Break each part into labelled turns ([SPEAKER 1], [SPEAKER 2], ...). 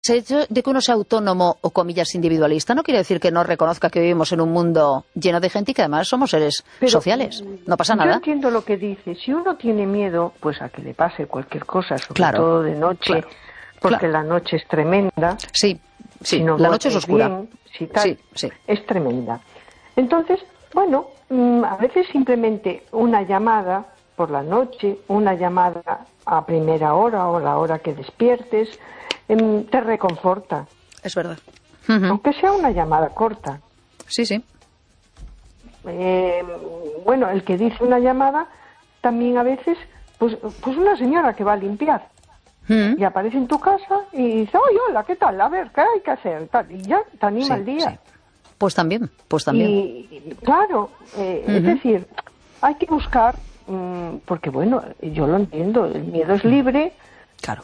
[SPEAKER 1] El hecho de que uno sea autónomo o, comillas, individualista no quiere decir que no reconozca que vivimos en un mundo lleno de gente y que además somos seres sociales. No pasa nada.
[SPEAKER 2] Yo entiendo lo que dice. Si uno tiene miedo, pues a que le pase cualquier cosa, sobre
[SPEAKER 1] Claro,
[SPEAKER 2] todo de noche,
[SPEAKER 1] claro,
[SPEAKER 2] porque
[SPEAKER 1] claro.
[SPEAKER 2] la noche es tremenda.
[SPEAKER 1] Sí, sí,
[SPEAKER 2] si no
[SPEAKER 1] la noche es
[SPEAKER 2] duermes
[SPEAKER 1] oscura.
[SPEAKER 2] bien, si tal,
[SPEAKER 1] Sí, sí.
[SPEAKER 2] es tremenda. Entonces, bueno, a veces simplemente una llamada por la noche, una llamada a primera hora o a la hora que despiertes, te reconforta.
[SPEAKER 1] Es verdad.
[SPEAKER 2] Aunque sea una llamada corta.
[SPEAKER 1] Sí, sí.
[SPEAKER 2] Bueno, el que dice una llamada, también a veces, pues una señora que va a limpiar y aparece en tu casa y dice, oye, hola, ¿qué tal? A ver, ¿qué hay que hacer? Tal, y ya te anima el día.
[SPEAKER 1] Sí. Pues también.
[SPEAKER 2] Y claro, es decir, hay que buscar, porque bueno, yo lo entiendo, el miedo es libre.
[SPEAKER 1] Claro.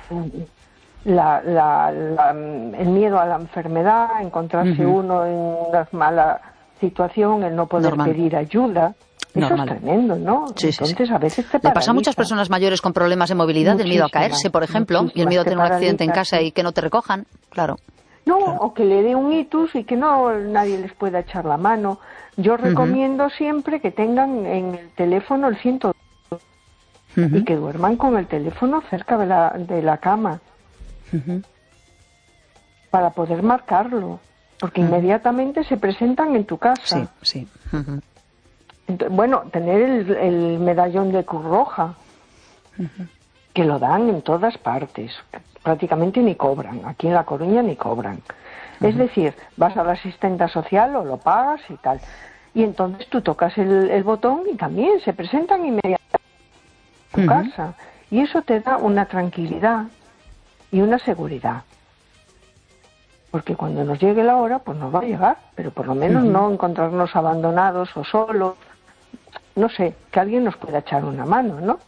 [SPEAKER 2] El miedo a la enfermedad, encontrarse uno en una mala situación, el no poder pedir ayuda, eso es tremendo, ¿no?
[SPEAKER 1] Sí,
[SPEAKER 2] Entonces a veces te
[SPEAKER 1] le pasa a muchas personas mayores con problemas de movilidad, el miedo a caerse, por ejemplo, y el miedo a tener un accidente en casa y que no te recojan, claro.
[SPEAKER 2] No, o que le dé un ictus y que nadie les pueda echar la mano. Yo recomiendo siempre que tengan en el teléfono el 102 y que duerman con el teléfono cerca de la cama. Para poder marcarlo, porque inmediatamente se presentan en tu casa.
[SPEAKER 1] Sí.
[SPEAKER 2] Entonces, bueno, tener el medallón de Cruz Roja, que lo dan en todas partes, prácticamente ni cobran, aquí en La Coruña ni cobran. Es decir, vas a la asistenta social o lo pagas y tal, y entonces tú tocas el botón y también se presentan inmediatamente en tu casa, y eso te da una tranquilidad y una seguridad. Porque cuando nos llegue la hora, pues nos va a llegar, pero por lo menos no encontrarnos abandonados o solos, no sé, que alguien nos pueda echar una mano, ¿no?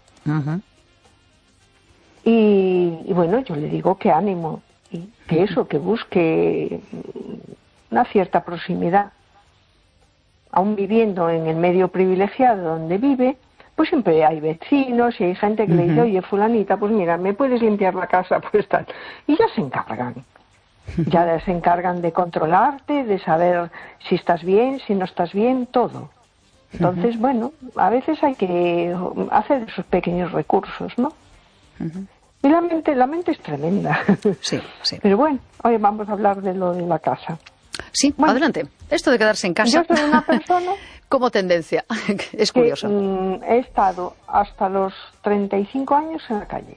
[SPEAKER 2] Y bueno, yo le digo que ánimo, y que eso, que busque una cierta proximidad. Aún viviendo en el medio privilegiado donde vive, pues siempre hay vecinos y hay gente que le dice, oye, fulanita, pues mira, ¿me puedes limpiar la casa? Pues tal. Y ya se encargan. Ya se encargan de controlarte, de saber si estás bien, si no estás bien, todo. Entonces, bueno, a veces hay que hacer esos pequeños recursos, ¿no? Y la mente es tremenda.
[SPEAKER 1] Sí.
[SPEAKER 2] Pero bueno, hoy vamos a hablar de lo de la casa.
[SPEAKER 1] Sí, bueno, adelante. Esto de quedarse en casa.
[SPEAKER 2] Yo soy una persona
[SPEAKER 1] como tendencia. Es curioso.
[SPEAKER 2] He estado hasta los 35 años en la calle.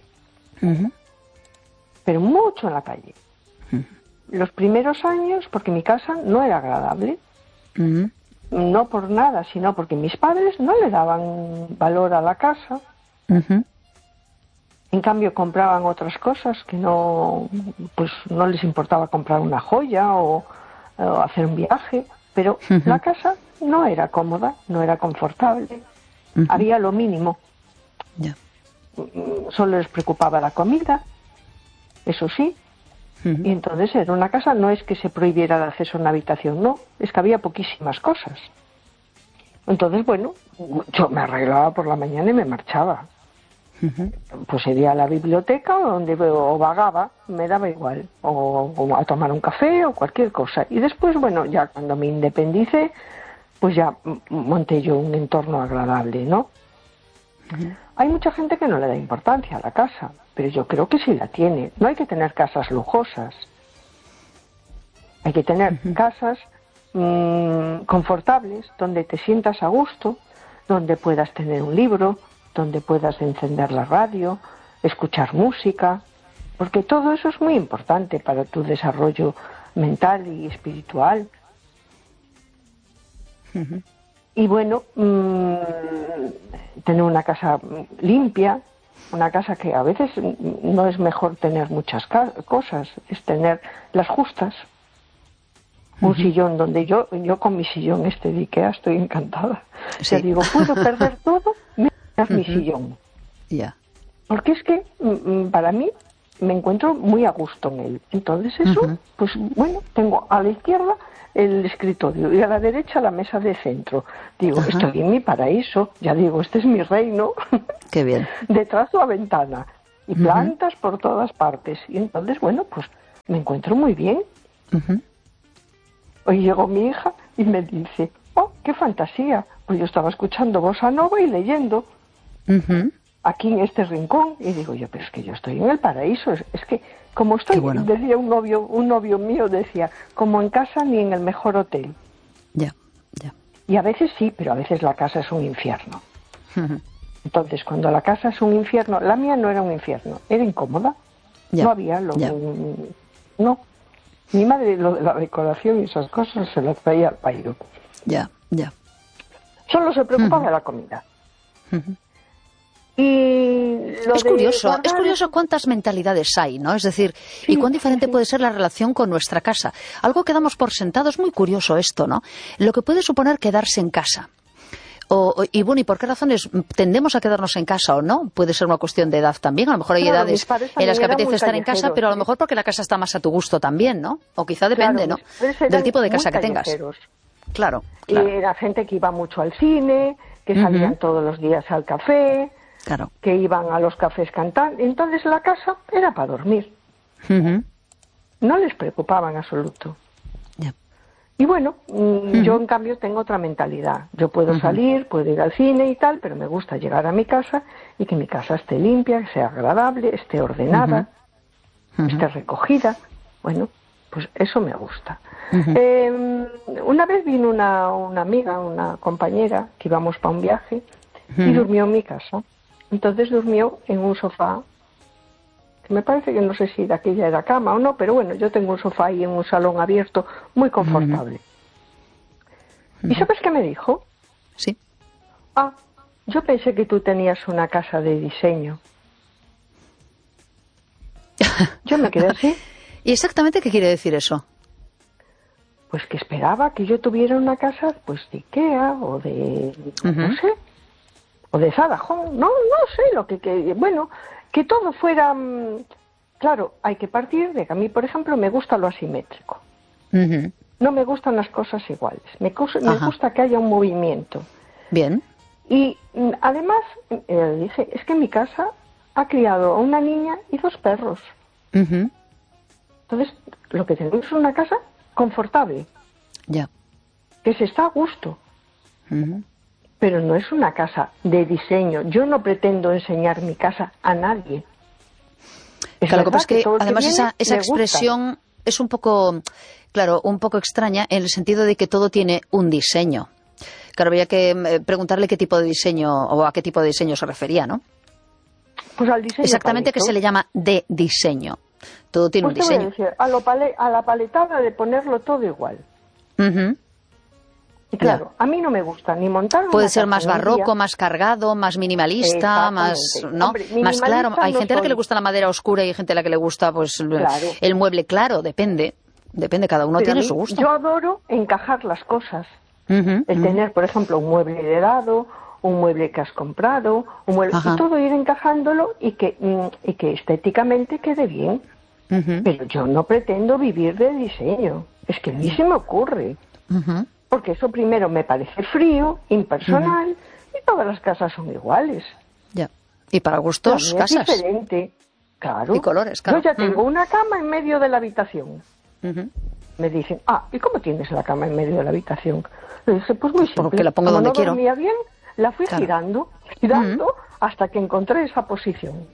[SPEAKER 2] Pero mucho en la calle. Los primeros años, porque mi casa no era agradable, no por nada, sino porque mis padres no le daban valor a la casa. En cambio compraban otras cosas que no les importaba comprar una joya o hacer un viaje, pero la casa no era cómoda, no era confortable, había lo mínimo. Solo les preocupaba la comida, eso sí. Y entonces era una casa, no es que se prohibiera el acceso a una habitación, no, es que había poquísimas cosas. Entonces, bueno, yo me arreglaba por la mañana y me marchaba. Pues iría a la biblioteca o vagaba, me daba igual, o a tomar un café o cualquier cosa. Y después, bueno, ya cuando me independicé, pues ya monté yo un entorno agradable, ¿no? Hay mucha gente que no le da importancia a la casa, pero yo creo que sí la tiene. No hay que tener casas lujosas. Hay que tener casas confortables, donde te sientas a gusto, donde puedas tener un libro, donde puedas encender la radio, escuchar música, porque todo eso es muy importante para tu desarrollo mental y espiritual. Y bueno, tener una casa limpia, una casa que a veces no es mejor tener muchas cosas, es tener las justas. Un sillón donde yo con mi sillón de Ikea estoy encantada. O sea, digo, puedo perder todo, menos mi sillón. Porque es que para mí me encuentro muy a gusto en él. Entonces eso, pues bueno, tengo a la izquierda el escritorio y a la derecha la mesa de centro. Digo, estoy en mi paraíso, ya digo, este es mi reino.
[SPEAKER 1] Qué bien.
[SPEAKER 2] Detrás de la ventana y plantas por todas partes. Y entonces, bueno, pues me encuentro muy bien. Hoy llegó mi hija y me dice, oh, qué fantasía. Pues yo estaba escuchando bossa nova y leyendo aquí en este rincón. Y digo yo, pero es que yo estoy en el paraíso. Es que como estoy, decía un novio mío, decía, como en casa ni en el mejor hotel.
[SPEAKER 1] Ya.
[SPEAKER 2] Y a veces sí, pero a veces la casa es un infierno. Entonces, cuando la casa es un infierno, la mía no era un infierno, era incómoda. No había no. Mi madre lo de la decoración y esas cosas se las traía al pairo.
[SPEAKER 1] Ya.
[SPEAKER 2] Solo se preocupaba de la comida. Y
[SPEAKER 1] es curioso cuántas mentalidades hay, ¿no? Es decir, y cuán diferente puede ser la relación con nuestra casa. Algo que damos por sentado, es muy curioso esto, ¿no? Lo que puede suponer quedarse en casa. Y por qué razones tendemos a quedarnos en casa o no? Puede ser una cuestión de edad también. A lo mejor hay edades en las que apetece estar en casa, pero a lo mejor porque la casa está más a tu gusto también, ¿no? O quizá depende, ¿no? Del tipo de casa que tengas. Claro.
[SPEAKER 2] Y era gente que iba mucho al cine, que salían todos los días al café, que iban a los cafés cantando. Entonces la casa era para dormir. No les preocupaba en absoluto. Y bueno, yo en cambio tengo otra mentalidad. Yo puedo salir, puedo ir al cine y tal, pero me gusta llegar a mi casa y que mi casa esté limpia, que sea agradable, esté ordenada, esté recogida. Bueno, pues eso me gusta. Una vez vino una amiga, una compañera, que íbamos para un viaje y durmió en mi casa. Entonces durmió en un sofá, que me parece que no sé si de aquella era cama o no, pero bueno, yo tengo un sofá ahí en un salón abierto muy confortable. ¿Y sabes qué me dijo?
[SPEAKER 1] Sí.
[SPEAKER 2] Ah, yo pensé que tú tenías una casa de diseño. Yo me quedé así.
[SPEAKER 1] ¿Y exactamente qué quiere decir eso?
[SPEAKER 2] Pues que esperaba que yo tuviera una casa pues de Ikea o de, no sé, o de Zara Home, no sé, lo que bueno, que todo fuera, claro, hay que partir de que a mí, por ejemplo, me gusta lo asimétrico. No me gustan las cosas iguales, me gusta que haya un movimiento.
[SPEAKER 1] Bien.
[SPEAKER 2] Y además, dije, es que en mi casa ha criado a una niña y 2 perros. Entonces, lo que tenemos es una casa confortable.
[SPEAKER 1] Ya.
[SPEAKER 2] Que se está a gusto. Pero no es una casa de diseño. Yo no pretendo enseñar mi casa a nadie.
[SPEAKER 1] Claro, lo que pasa es que además esa expresión es un poco, claro, un poco extraña en el sentido de que todo tiene un diseño. Claro, habría que preguntarle qué tipo de diseño o a qué tipo de diseño se refería, ¿no?
[SPEAKER 2] Pues al diseño.
[SPEAKER 1] Exactamente, que se le llama de diseño. Todo tiene un diseño.
[SPEAKER 2] Decir, a la paletada de ponerlo todo igual. Y claro, a mí no me gusta ni montar.
[SPEAKER 1] Puede ser más barroco, más cargado, más minimalista, más, ¿no?
[SPEAKER 2] Hombre,
[SPEAKER 1] más claro. Hay gente a la que le gusta la madera oscura y hay gente a la que le gusta, pues, el mueble claro. Depende, cada uno tiene su gusto.
[SPEAKER 2] Yo adoro encajar las cosas. El tener, por ejemplo, un mueble heredado, un mueble que has comprado, un mueble, y todo ir encajándolo y que estéticamente quede bien. Pero yo no pretendo vivir de diseño. Es que a mí se me ocurre. Porque eso primero me parece frío, impersonal, y todas las casas son iguales.
[SPEAKER 1] Ya. Y para gustos, casas.
[SPEAKER 2] Es diferente. Claro.
[SPEAKER 1] Y colores, claro.
[SPEAKER 2] Yo ya tengo una cama en medio de la habitación. Me dicen, ¿y cómo tienes la cama en medio de la habitación? Le dije, pues muy simple.
[SPEAKER 1] Porque la pongo donde quiero.
[SPEAKER 2] Como no dormía bien, la fui girando hasta que encontré esa posición.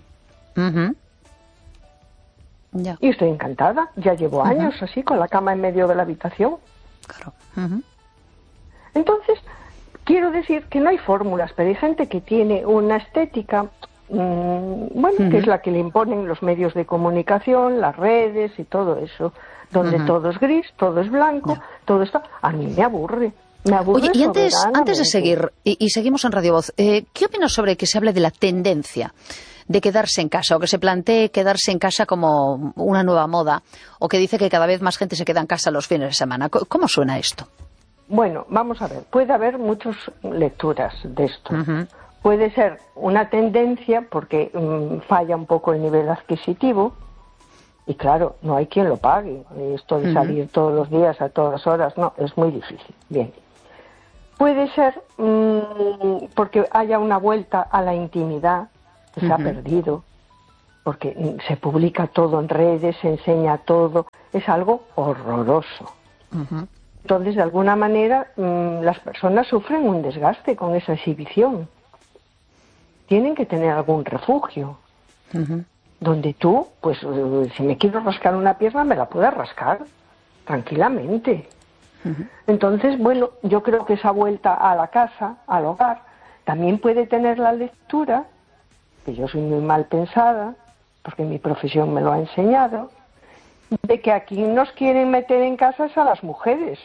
[SPEAKER 1] Ya.
[SPEAKER 2] Y estoy encantada. Ya llevo años así, con la cama en medio de la habitación.
[SPEAKER 1] Claro.
[SPEAKER 2] Entonces, quiero decir que no hay fórmulas, pero hay gente que tiene una estética, que es la que le imponen los medios de comunicación, las redes y todo eso, donde todo es gris, todo es blanco, todo está... A mí me aburre.
[SPEAKER 1] Oye, y antes de seguir, y seguimos en Radio Voz, ¿qué opinas sobre que se hable de la tendencia de quedarse en casa, o que se plantee quedarse en casa como una nueva moda, o que dice que cada vez más gente se queda en casa los fines de semana? ¿Cómo suena esto?
[SPEAKER 2] Bueno, vamos a ver, puede haber muchas lecturas de esto. Puede ser una tendencia porque falla un poco el nivel adquisitivo y claro, no hay quien lo pague. Esto de salir todos los días a todas horas, no, es muy difícil. Bien. Puede ser porque haya una vuelta a la intimidad que se ha perdido. porque se publica todo en redes, se enseña todo, es algo horroroso. Entonces, de alguna manera, las personas sufren un desgaste con esa exhibición. Tienen que tener algún refugio, donde tú, pues, si me quiero rascar una pierna, me la puedas rascar tranquilamente. Entonces, bueno, yo creo que esa vuelta a la casa, al hogar, también puede tener la lectura, que yo soy muy mal pensada, porque mi profesión me lo ha enseñado, de que aquí nos quieren meter en casas a las mujeres.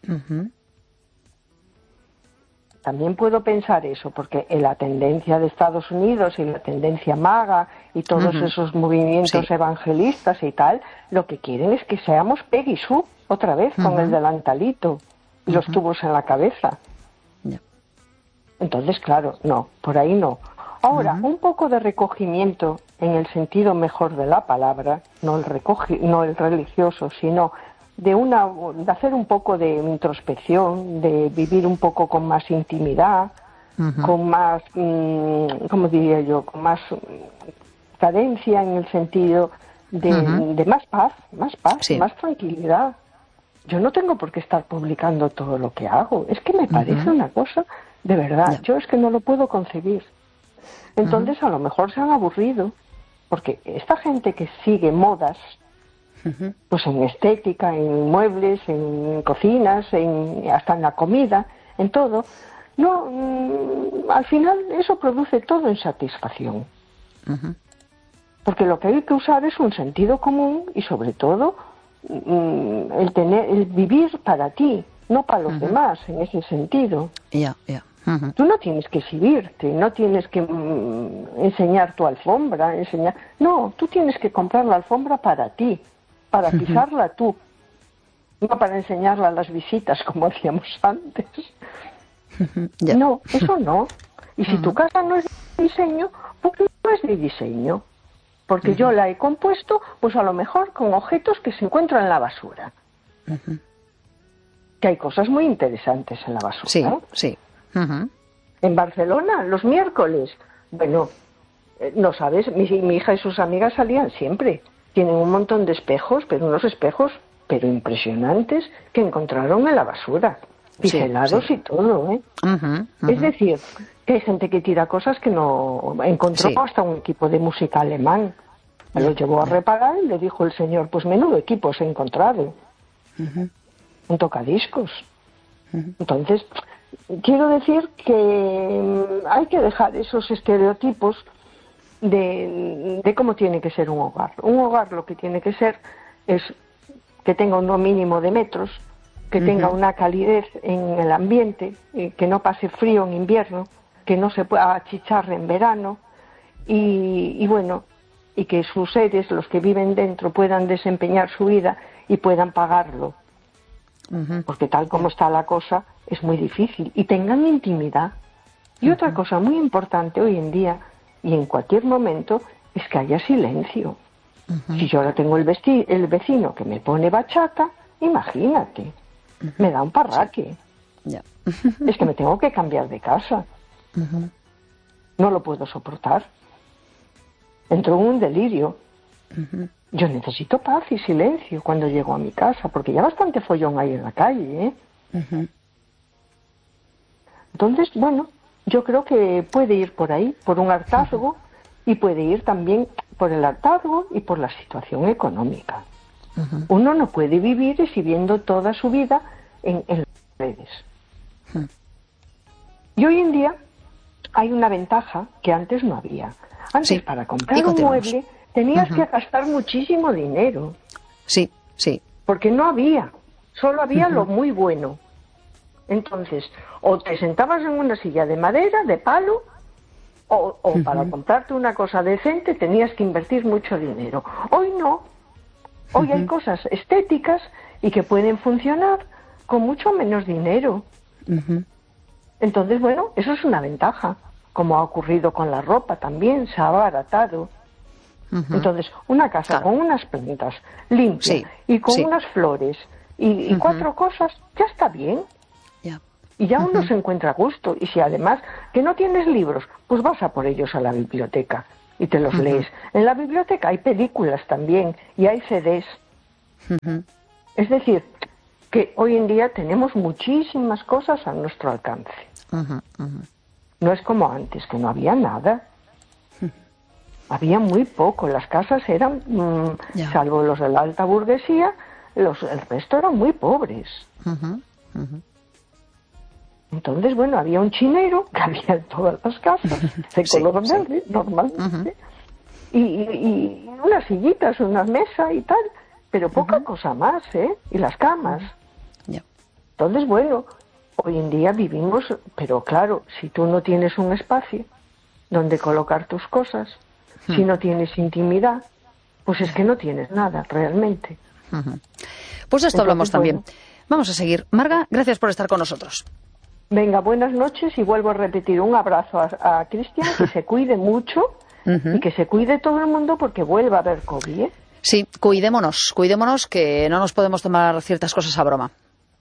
[SPEAKER 2] También puedo pensar eso, porque en la tendencia de Estados Unidos y la tendencia MAGA y todos esos movimientos evangelistas y tal, lo que quieren es que seamos Peggy Sue otra vez, con el delantalito y los tubos en la cabeza. Entonces, claro, no, por ahí no. Ahora, un poco de recogimiento en el sentido mejor de la palabra, no el religioso, sino de hacer un poco de introspección, de vivir un poco con más intimidad, con más, ¿cómo diría yo?, con más cadencia en el sentido de más paz, más tranquilidad. Yo no tengo por qué estar publicando todo lo que hago. Es que me parece una cosa, de verdad, yo es que no lo puedo concebir. Entonces, a lo mejor se han aburrido, porque esta gente que sigue modas, pues en estética, en muebles, en cocinas, hasta en la comida, en todo, no, al final eso produce todo en satisfacción. Porque lo que hay que usar es un sentido común y, sobre todo, el vivir para ti, no para los demás, en ese sentido. Tú no tienes que exhibirte, no tienes que enseñar tu alfombra, no, tú tienes que comprar la alfombra para ti, para pisarla tú, no para enseñarla a las visitas como hacíamos antes. No, eso no. Y si tu casa no es de diseño, pues no es de diseño, porque yo la he compuesto, pues a lo mejor con objetos que se encuentran en la basura. Que hay cosas muy interesantes en la basura.
[SPEAKER 1] Sí, sí.
[SPEAKER 2] En Barcelona, los miércoles. Bueno, no sabes, mi hija y sus amigas salían siempre. Tienen un montón de espejos, pero unos espejos impresionantes que encontraron en la basura. Pixelados y todo, ¿eh? Es decir, que hay gente que tira cosas que no encontró hasta un equipo de música alemán. Me lo llevó a reparar y le dijo el señor, pues menudo equipo se ha encontrado. Un tocadiscos. Entonces, quiero decir que hay que dejar esos estereotipos de cómo tiene que ser un hogar. Un hogar lo que tiene que ser es que tenga un mínimo de metros, que tenga una calidez en el ambiente, que no pase frío en invierno, que no se pueda achicharre en verano y bueno, y que sus seres, los que viven dentro, puedan desempeñar su vida y puedan pagarlo. Porque tal como está la cosa es muy difícil, y tengan intimidad. Y otra cosa muy importante hoy en día y en cualquier momento es que haya silencio. Si yo ahora tengo el vecino que me pone bachata, imagínate, me da un parraque. Es que me tengo que cambiar de casa. No lo puedo soportar. Entro en un delirio. Yo necesito paz y silencio cuando llego a mi casa, porque ya bastante follón hay en la calle, ¿eh? Entonces, bueno, yo creo que puede ir por ahí, por un hartazgo, y puede ir también por el hartazgo y por la situación económica. Uno no puede vivir exhibiendo toda su vida en las redes. Y hoy en día hay una ventaja que antes no había. Antes, para comprar un mueble tenías que gastar muchísimo dinero.
[SPEAKER 1] Sí, sí.
[SPEAKER 2] Porque no había, solo había lo muy bueno. Entonces, o te sentabas en una silla de madera, de palo, o para comprarte una cosa decente tenías que invertir mucho dinero. Hoy no. Hoy hay cosas estéticas y que pueden funcionar con mucho menos dinero. Entonces, bueno, eso es una ventaja, como ha ocurrido con la ropa también, se ha abaratado. Entonces, una casa con unas plantas limpias y con unas flores y 4 cosas, ya está bien. Y ya uno se encuentra a gusto. Y si además que no tienes libros, pues vas a por ellos a la biblioteca. y te los lees. En la biblioteca hay películas también y hay CDs. Es decir, que hoy en día tenemos muchísimas cosas a nuestro alcance. No es como antes, que no había nada. Había muy poco. Las casas eran, salvo los de la alta burguesía, el resto eran muy pobres. Entonces, bueno, había un chinero que había en todas las casas, de color verde, normalmente, y unas sillitas, una mesa y tal, pero poca cosa más, y las camas. Entonces, bueno, hoy en día vivimos, pero claro, si tú no tienes un espacio donde colocar tus cosas, si no tienes intimidad, pues es que no tienes nada, realmente.
[SPEAKER 1] Pues de esto hablamos también. Vamos a seguir. Marga, gracias por estar con nosotros.
[SPEAKER 2] Venga, buenas noches y vuelvo a repetir un abrazo a Cristian, que se cuide mucho y que se cuide todo el mundo porque vuelva a haber COVID, ¿eh?
[SPEAKER 1] Sí, cuidémonos, que no nos podemos tomar ciertas cosas a broma.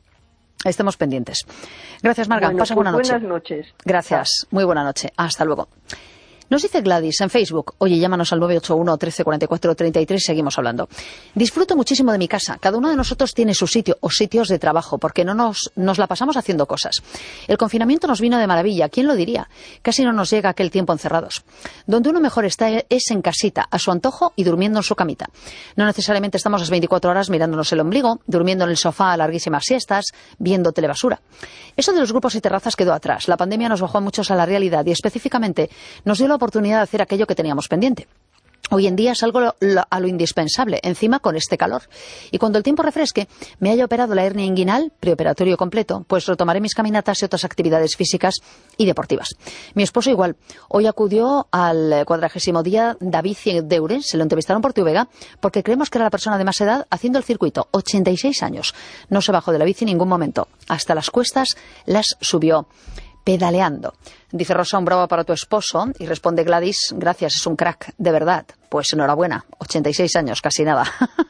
[SPEAKER 1] Estemos pendientes. Gracias, Marga.
[SPEAKER 2] Bueno,
[SPEAKER 1] pasa buena noche.
[SPEAKER 2] Buenas noches.
[SPEAKER 1] Gracias. Muy buena noche. Hasta luego. Nos dice Gladys en Facebook, oye, llámanos al 981 13 44 33, seguimos hablando. Disfruto muchísimo de mi casa. Cada uno de nosotros tiene su sitio o sitios de trabajo, porque no nos la pasamos haciendo cosas. El confinamiento nos vino de maravilla, ¿quién lo diría? Casi no nos llega aquel tiempo encerrados. Donde uno mejor está es en casita, a su antojo y durmiendo en su camita. No necesariamente estamos las 24 horas mirándonos el ombligo, durmiendo en el sofá a larguísimas siestas, viendo telebasura. Eso de los grupos y terrazas quedó atrás. La pandemia nos bajó a muchos a la realidad y específicamente nos dio la oportunidad de hacer aquello que teníamos pendiente. Hoy en día salgo a lo indispensable, encima con este calor. Y cuando el tiempo refresque, me haya operado la hernia inguinal, preoperatorio completo, pues retomaré mis caminatas y otras actividades físicas y deportivas. Mi esposo igual. Hoy acudió al 40º día David de Euren, se lo entrevistaron por TVG, porque creemos que era la persona de más edad haciendo el circuito, 86 años. No se bajó de la bici en ningún momento. Hasta las cuestas las subió pedaleando. Dice Rosa, un bravo para tu esposo. Y responde Gladys, gracias, es un crack, de verdad. Pues enhorabuena, 86 años, casi nada.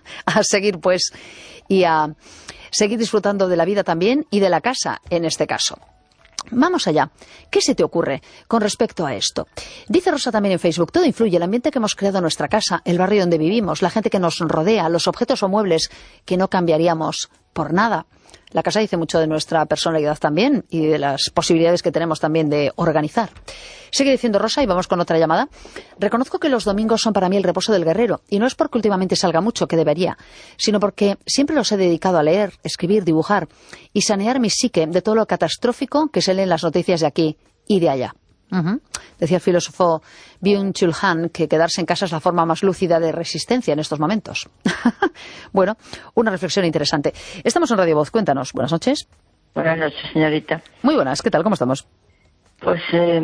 [SPEAKER 1] A seguir, pues, y a seguir disfrutando de la vida también y de la casa, en este caso. Vamos allá. ¿Qué se te ocurre con respecto a esto? Dice Rosa también en Facebook, todo influye, el ambiente que hemos creado en nuestra casa, el barrio donde vivimos, la gente que nos rodea, los objetos o muebles que no cambiaríamos por nada. La casa dice mucho de nuestra personalidad también y de las posibilidades que tenemos también de organizar. Sigue diciendo Rosa y vamos con otra llamada. Reconozco que los domingos son para mí el reposo del guerrero y no es porque últimamente salga mucho, que debería, sino porque siempre los he dedicado a leer, escribir, dibujar y sanear mi psique de todo lo catastrófico que se lee en las noticias de aquí y de allá. Decía el filósofo Byung-Chul Han que quedarse en casa es la forma más lúcida de resistencia en estos momentos. Bueno, una reflexión interesante. Estamos en Radio Voz, cuéntanos. Buenas noches.
[SPEAKER 3] Buenas noches, señorita.
[SPEAKER 1] Muy buenas, ¿qué tal? ¿Cómo estamos?
[SPEAKER 3] Pues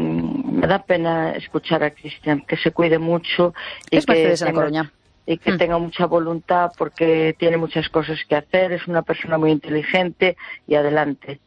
[SPEAKER 3] me da pena escuchar a Cristian, que se cuide mucho y
[SPEAKER 1] es Mercedes en La Coruña.
[SPEAKER 3] Y que tenga mucha voluntad porque tiene muchas cosas que hacer, es una persona muy inteligente y adelante.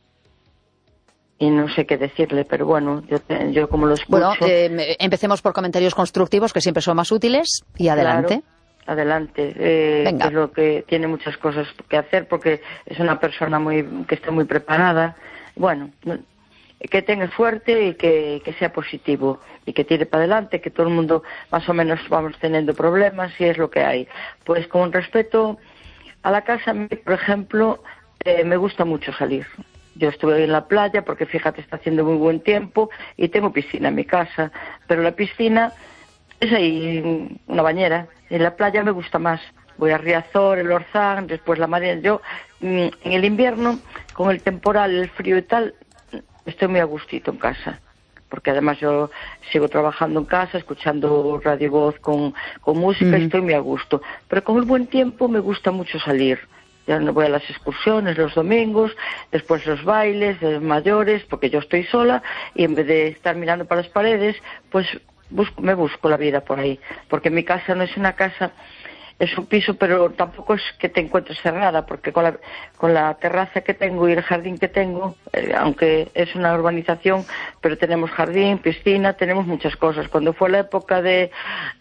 [SPEAKER 3] Y no sé qué decirle, pero bueno, yo como lo escucho...
[SPEAKER 1] Bueno, empecemos por comentarios constructivos, que siempre son más útiles, y adelante.
[SPEAKER 3] Claro, adelante.
[SPEAKER 1] Venga.
[SPEAKER 3] Es lo que tiene muchas cosas que hacer, porque es una persona que está muy preparada. Bueno, que tenga suerte y que sea positivo, y que tire para adelante, que todo el mundo más o menos vamos teniendo problemas, y es lo que hay. Pues con respecto a la casa, por ejemplo, me gusta mucho salir. Yo estuve en la playa porque, fíjate, está haciendo muy buen tiempo y tengo piscina en mi casa, pero la piscina es ahí una bañera. En la playa me gusta más. Voy a Riazor, el Orzán, después la Marina. Yo, en el invierno, con el temporal, el frío y tal, estoy muy a gustito en casa. Porque además yo sigo trabajando en casa, escuchando Radio Voz con música, estoy muy a gusto. Pero con el buen tiempo me gusta mucho salir. Ya no voy a las excursiones los domingos, después los bailes de mayores, porque yo estoy sola, y en vez de estar mirando para las paredes, pues me busco la vida por ahí. Porque mi casa no es una casa, es un piso, pero tampoco es que te encuentres cerrada, porque con la terraza que tengo y el jardín que tengo, aunque es una urbanización, pero tenemos jardín, piscina, tenemos muchas cosas. Cuando fue la época de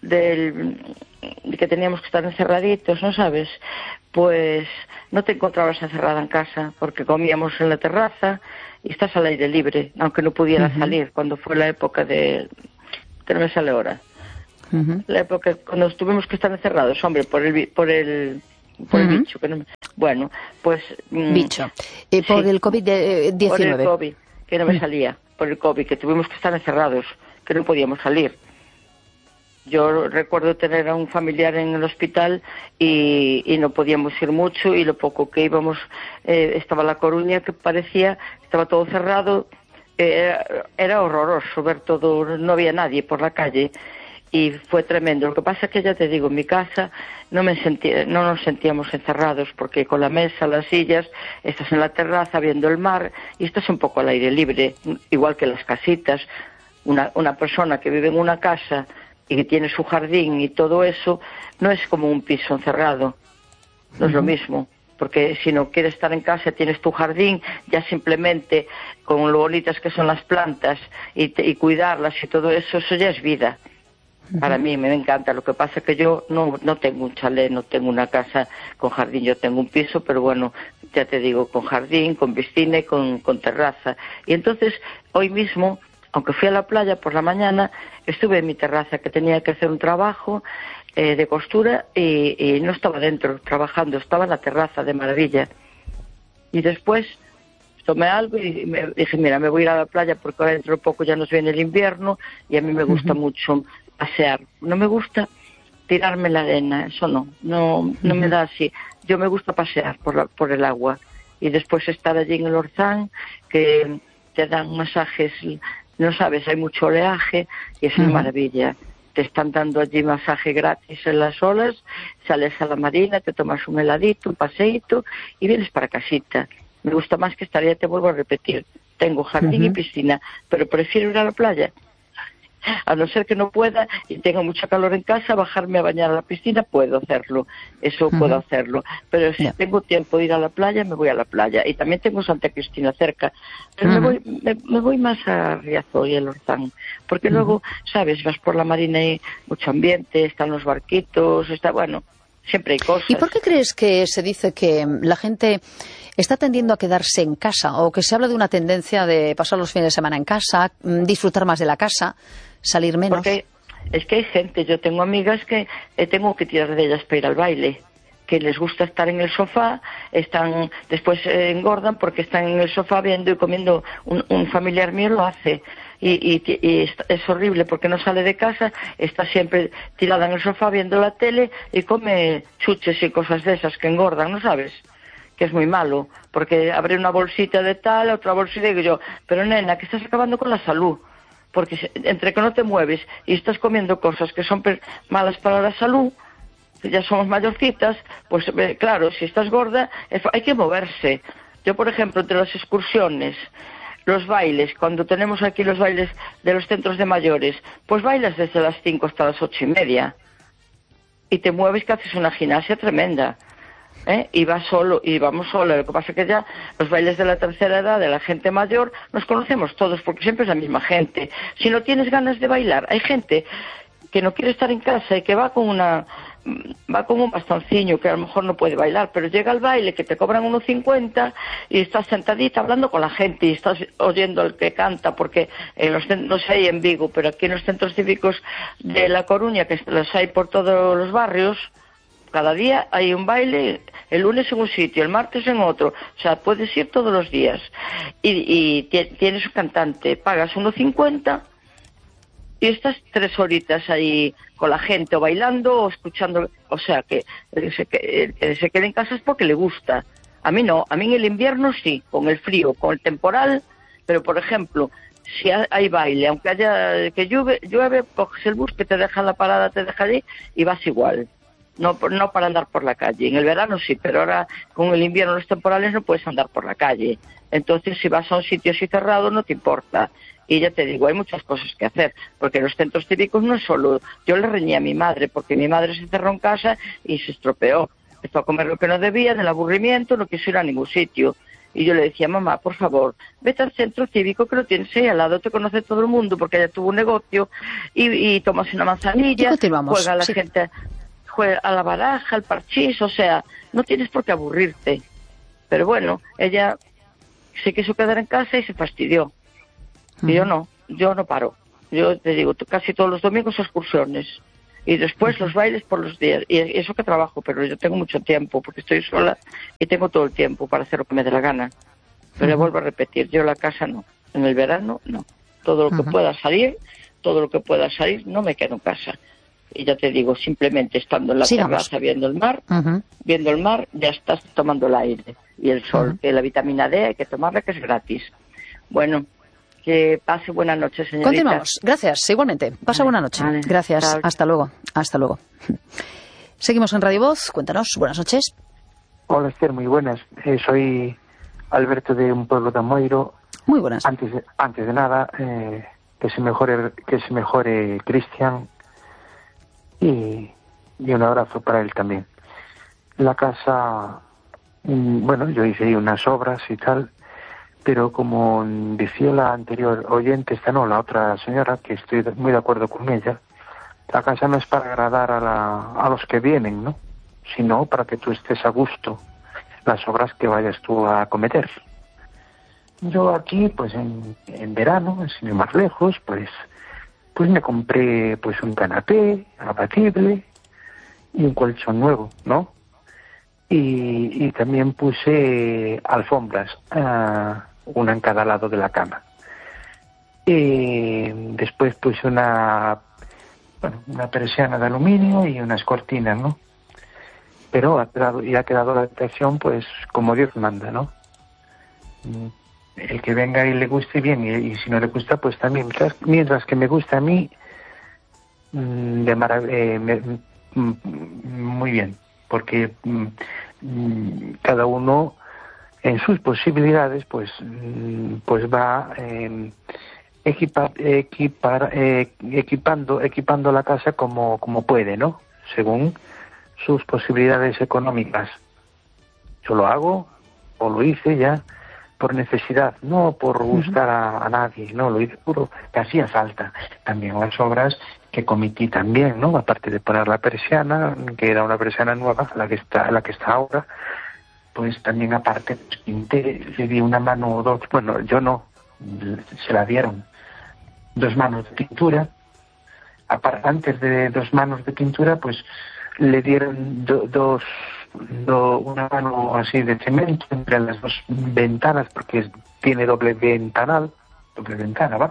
[SPEAKER 3] que teníamos que estar encerraditos, ¿no sabes? Pues no te encontrabas encerrada en casa, porque comíamos en la terraza y estás al aire libre, aunque no pudiera salir, cuando fue la época de... no me sale ahora. La época cuando tuvimos que estar encerrados, hombre, por el bicho. Que no, bueno, pues...
[SPEAKER 1] bicho. Por el COVID-19.
[SPEAKER 3] Por el COVID, que no me salía. Por el COVID, que tuvimos que estar encerrados, que no podíamos salir. Yo recuerdo tener a un familiar en el hospital y no podíamos ir mucho, y lo poco que íbamos, estaba La Coruña, que parecía, estaba todo cerrado, era horroroso ver todo, no había nadie por la calle, y fue tremendo. Lo que pasa es que, ya te digo, en mi casa no nos sentíamos encerrados, porque con la mesa, las sillas, estás en la terraza viendo el mar y estás un poco al aire libre, igual que las casitas. Una persona que vive en una casa y que tiene su jardín y todo eso, no es como un piso encerrado, no es lo mismo, porque si no quieres estar en casa, tienes tu jardín, ya simplemente con lo bonitas que son las plantas y cuidarlas y todo eso, eso ya es vida. Para mí me encanta. Lo que pasa es que yo no tengo un chalet, no tengo una casa con jardín, yo tengo un piso, pero bueno, ya te digo, con jardín, con piscina y con terraza. Y entonces, hoy mismo, aunque fui a la playa por la mañana, estuve en mi terraza, que tenía que hacer un trabajo de costura, y no estaba dentro trabajando, estaba en la terraza de maravilla. Y después tomé algo y me dije, mira, me voy a ir a la playa porque ahora dentro de poco ya nos viene el invierno y a mí me gusta mucho pasear. No me gusta tirarme en la arena, eso no me da así. Yo me gusta pasear por el agua y después estar allí en el Orzán, que te dan masajes, no sabes, hay mucho oleaje y es una maravilla. Te están dando allí masaje gratis en las olas, sales a la marina, te tomas un heladito, un paseíto y vienes para casita. Me gusta más que estar, ya te vuelvo a repetir, tengo jardín y piscina, pero prefiero ir a la playa. A no ser que no pueda y tenga mucha calor en casa, bajarme a bañar a la piscina, puedo hacerlo, eso puedo hacerlo. Pero si tengo tiempo de ir a la playa, me voy a la playa. Y también tengo Santa Cristina cerca. Pero me voy más a Riazor y el Orzán. Porque luego, ¿sabes? Vas por la marina y mucho ambiente, están los barquitos, bueno, siempre hay cosas.
[SPEAKER 1] ¿Y por qué crees que se dice que la gente está tendiendo a quedarse en casa, o que se habla de una tendencia de pasar los fines de semana en casa, disfrutar más de la casa, salir menos?
[SPEAKER 3] Porque es que hay gente, yo tengo amigas que tengo que tirar de ellas para ir al baile, que les gusta estar en el sofá, después engordan porque están en el sofá viendo y comiendo. Un familiar mío lo hace y es horrible porque no sale de casa, está siempre tirada en el sofá viendo la tele y come chuches y cosas de esas que engordan, ¿no sabes? Que es muy malo, porque abre una bolsita de tal, otra bolsita, y digo yo, pero nena, que estás acabando con la salud, porque entre que no te mueves y estás comiendo cosas que son malas para la salud, ya somos mayorcitas, pues claro, si estás gorda, hay que moverse. Yo, por ejemplo, entre las excursiones, los bailes, cuando tenemos aquí los bailes de los centros de mayores, pues bailas desde las 5 hasta las 8:30, y te mueves, que haces una gimnasia tremenda. Y vamos solo. Lo que pasa es que ya los bailes de la tercera edad, de la gente mayor, nos conocemos todos porque siempre es la misma gente. Si no tienes ganas de bailar, hay gente que no quiere estar en casa y que va con un bastoncillo, que a lo mejor no puede bailar, pero llega al baile que te cobran 1,50 y estás sentadita hablando con la gente y estás oyendo al que canta, porque no sé hay en Vigo, pero aquí en los centros cívicos de La Coruña, que los hay por todos los barrios, cada día hay un baile, el lunes en un sitio, el martes en otro, o sea, puedes ir todos los días. Y tienes un cantante, pagas 1,50 y estás 3 horitas ahí con la gente, o bailando o escuchando. O sea, que se quede en casa es porque le gusta. A mí no, a mí en el invierno sí, con el frío, con el temporal, pero por ejemplo, si hay baile, aunque haya que llueve, coges el bus que te deja en la parada, te deja allí y vas igual. No para andar por la calle. En el verano sí, pero ahora con el invierno, los temporales, no puedes andar por la calle. Entonces, si vas a un sitio así cerrado, no te importa. Y ya te digo, hay muchas cosas que hacer, porque los centros cívicos no es solo... Yo le reñí a mi madre, porque mi madre se cerró en casa y se estropeó. Empezó a comer lo que no debía, del aburrimiento, no quiso ir a ningún sitio. Y yo le decía, mamá, por favor, vete al centro cívico que lo tienes ahí al lado, te conoce todo el mundo, porque ella tuvo un negocio, y tomas una manzanilla, juega a la gente... a la baraja, al parchís, o sea, no tienes por qué aburrirte. Pero bueno, ella se quiso quedar en casa y se fastidió. Y yo no paro. Yo te digo, casi todos los domingos excursiones. Y después los bailes por los días. Y eso que trabajo, pero yo tengo mucho tiempo, porque estoy sola y tengo todo el tiempo para hacer lo que me dé la gana. Pero le vuelvo a repetir, yo la casa no. En el verano, no. Todo lo que pueda salir, no me quedo en casa. Y ya te digo, simplemente estando en la terraza viendo el mar, ya estás tomando el aire y el sol, que la vitamina D hay que tomarla, que es gratis. Bueno, que pase buena noche, señorita.
[SPEAKER 1] Continuamos. Gracias, igualmente. Pasa buena noche.
[SPEAKER 3] Vale.
[SPEAKER 1] Gracias.
[SPEAKER 3] Chao.
[SPEAKER 1] Hasta luego. Hasta luego. Seguimos en Radio Voz. Cuéntanos. Buenas noches.
[SPEAKER 4] Hola, Esther, muy buenas. Soy Alberto de un pueblo de Amoiro.
[SPEAKER 1] Muy buenas.
[SPEAKER 4] Antes de nada, que se mejore Cristian y un abrazo para él también. La casa, bueno, yo hice ahí unas obras y tal, pero como decía la anterior oyente, la otra señora, que estoy muy de acuerdo con ella, la casa no es para agradar a los que vienen, ¿no? Sino para que tú estés a gusto las obras que vayas tú a cometer. Yo aquí, pues en verano, sin ir más lejos, pues me compré pues un canapé abatible y un colchón nuevo, ¿no? Y también puse alfombras, una en cada lado de la cama. Después puse una persiana de aluminio y unas cortinas, ¿no? Pero ha quedado la habitación pues como Dios manda, ¿no? El que venga y le guste bien, y si no le gusta pues también, mientras que me gusta a mí, muy bien, porque cada uno en sus posibilidades pues va equipando la casa como puede, ¿no? Según sus posibilidades económicas. Yo lo hago, o lo hice ya por necesidad, no por gustar a nadie, no, lo hice puro, que hacía falta. También las obras que cometí también, ¿no? Aparte de poner la persiana, que era una persiana nueva, la que está ahora, pues también aparte pues, pinté, le di una mano o dos, bueno, yo no, se la dieron 2 manos de pintura. Antes de 2 manos de pintura, pues le dieron una mano así de cemento entre las 2 ventanas, porque tiene doble ventana, ¿va?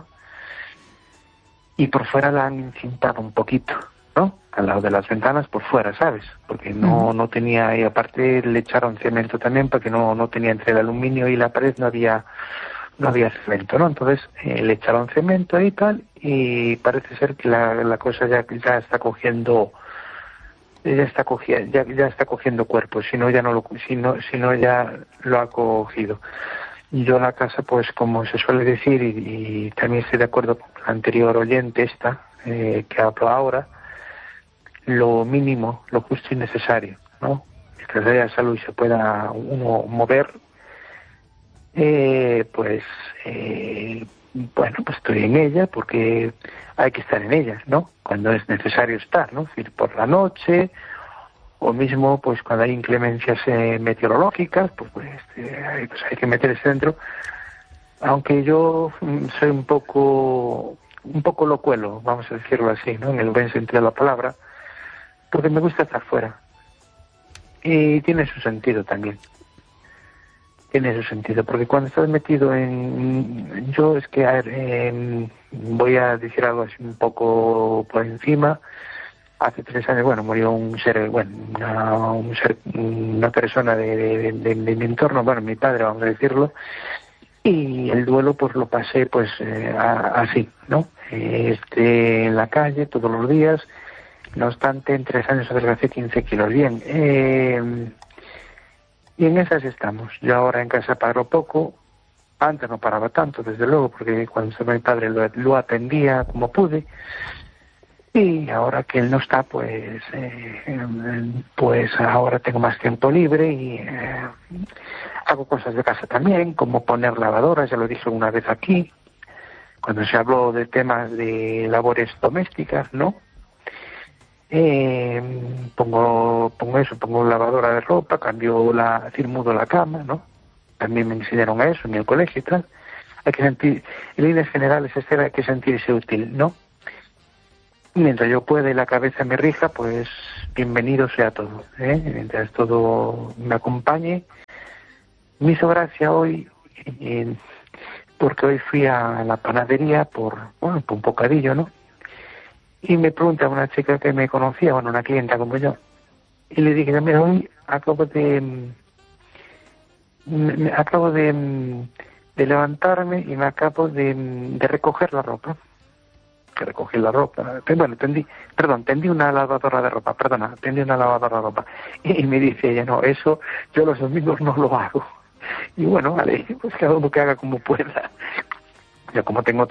[SPEAKER 4] Y por fuera la han encintado un poquito, ¿no? Al lado de las ventanas, por fuera, ¿sabes? Porque no tenía, y aparte le echaron cemento también, porque no tenía entre el aluminio y la pared, no había cemento, ¿no? Entonces le echaron cemento y tal, y parece ser que la cosa ya está cogiendo cuerpo, si no ya lo ha cogido. Yo la casa, pues como se suele decir, y también estoy de acuerdo con la anterior oyente que habló ahora, lo mínimo, lo justo y necesario, ¿no? Mientras haya salud y se pueda uno mover, bueno, pues estoy en ella porque hay que estar en ella, ¿no? Cuando es necesario estar, ¿no? Es decir, por la noche, o mismo pues cuando hay inclemencias meteorológicas, pues hay que meterse dentro. Aunque yo soy un poco locuelo, vamos a decirlo así, ¿no? En el buen sentido de la palabra, porque me gusta estar fuera. Y tiene su sentido también. Tiene su sentido, porque cuando estás metido yo es que, voy a decir algo así un poco por encima. Hace 3 años, bueno, murió una persona de mi entorno, bueno, mi padre, vamos a decirlo, y el duelo pues lo pasé pues así, ¿no? En la calle todos los días, no obstante, en 3 años adelgacé 15 kilos, bien. Y en esas estamos. Yo ahora en casa paro poco. Antes no paraba tanto, desde luego, porque cuando estaba mi padre lo atendía como pude. Y ahora que él no está, pues ahora tengo más tiempo libre y hago cosas de casa también, como poner lavadoras, ya lo dije una vez aquí, cuando se habló de temas de labores domésticas, ¿no? Pongo lavadora de ropa, mudo la cama, ¿no? También me enseñaron a eso en el colegio y tal. Hay que sentir, en líneas generales, hay que sentirse útil, ¿no? mientras yo pueda y la cabeza me rija, pues bienvenido sea todo, ¿eh? Mientras todo me acompañe. Me hizo gracia hoy, porque hoy fui a la panadería por un bocadillo, ¿no? Y me pregunta una chica que me conocía, una clienta como yo, y le dije, mira, hoy acabo de levantarme y me acabo de recoger la ropa. Que recogí la ropa. Bueno, tendí una lavadora de ropa, tendí una lavadora de ropa. Y me dice ella, no, eso yo los domingos no lo hago. Y bueno, vale, pues cada uno que haga como pueda. Yo como tengo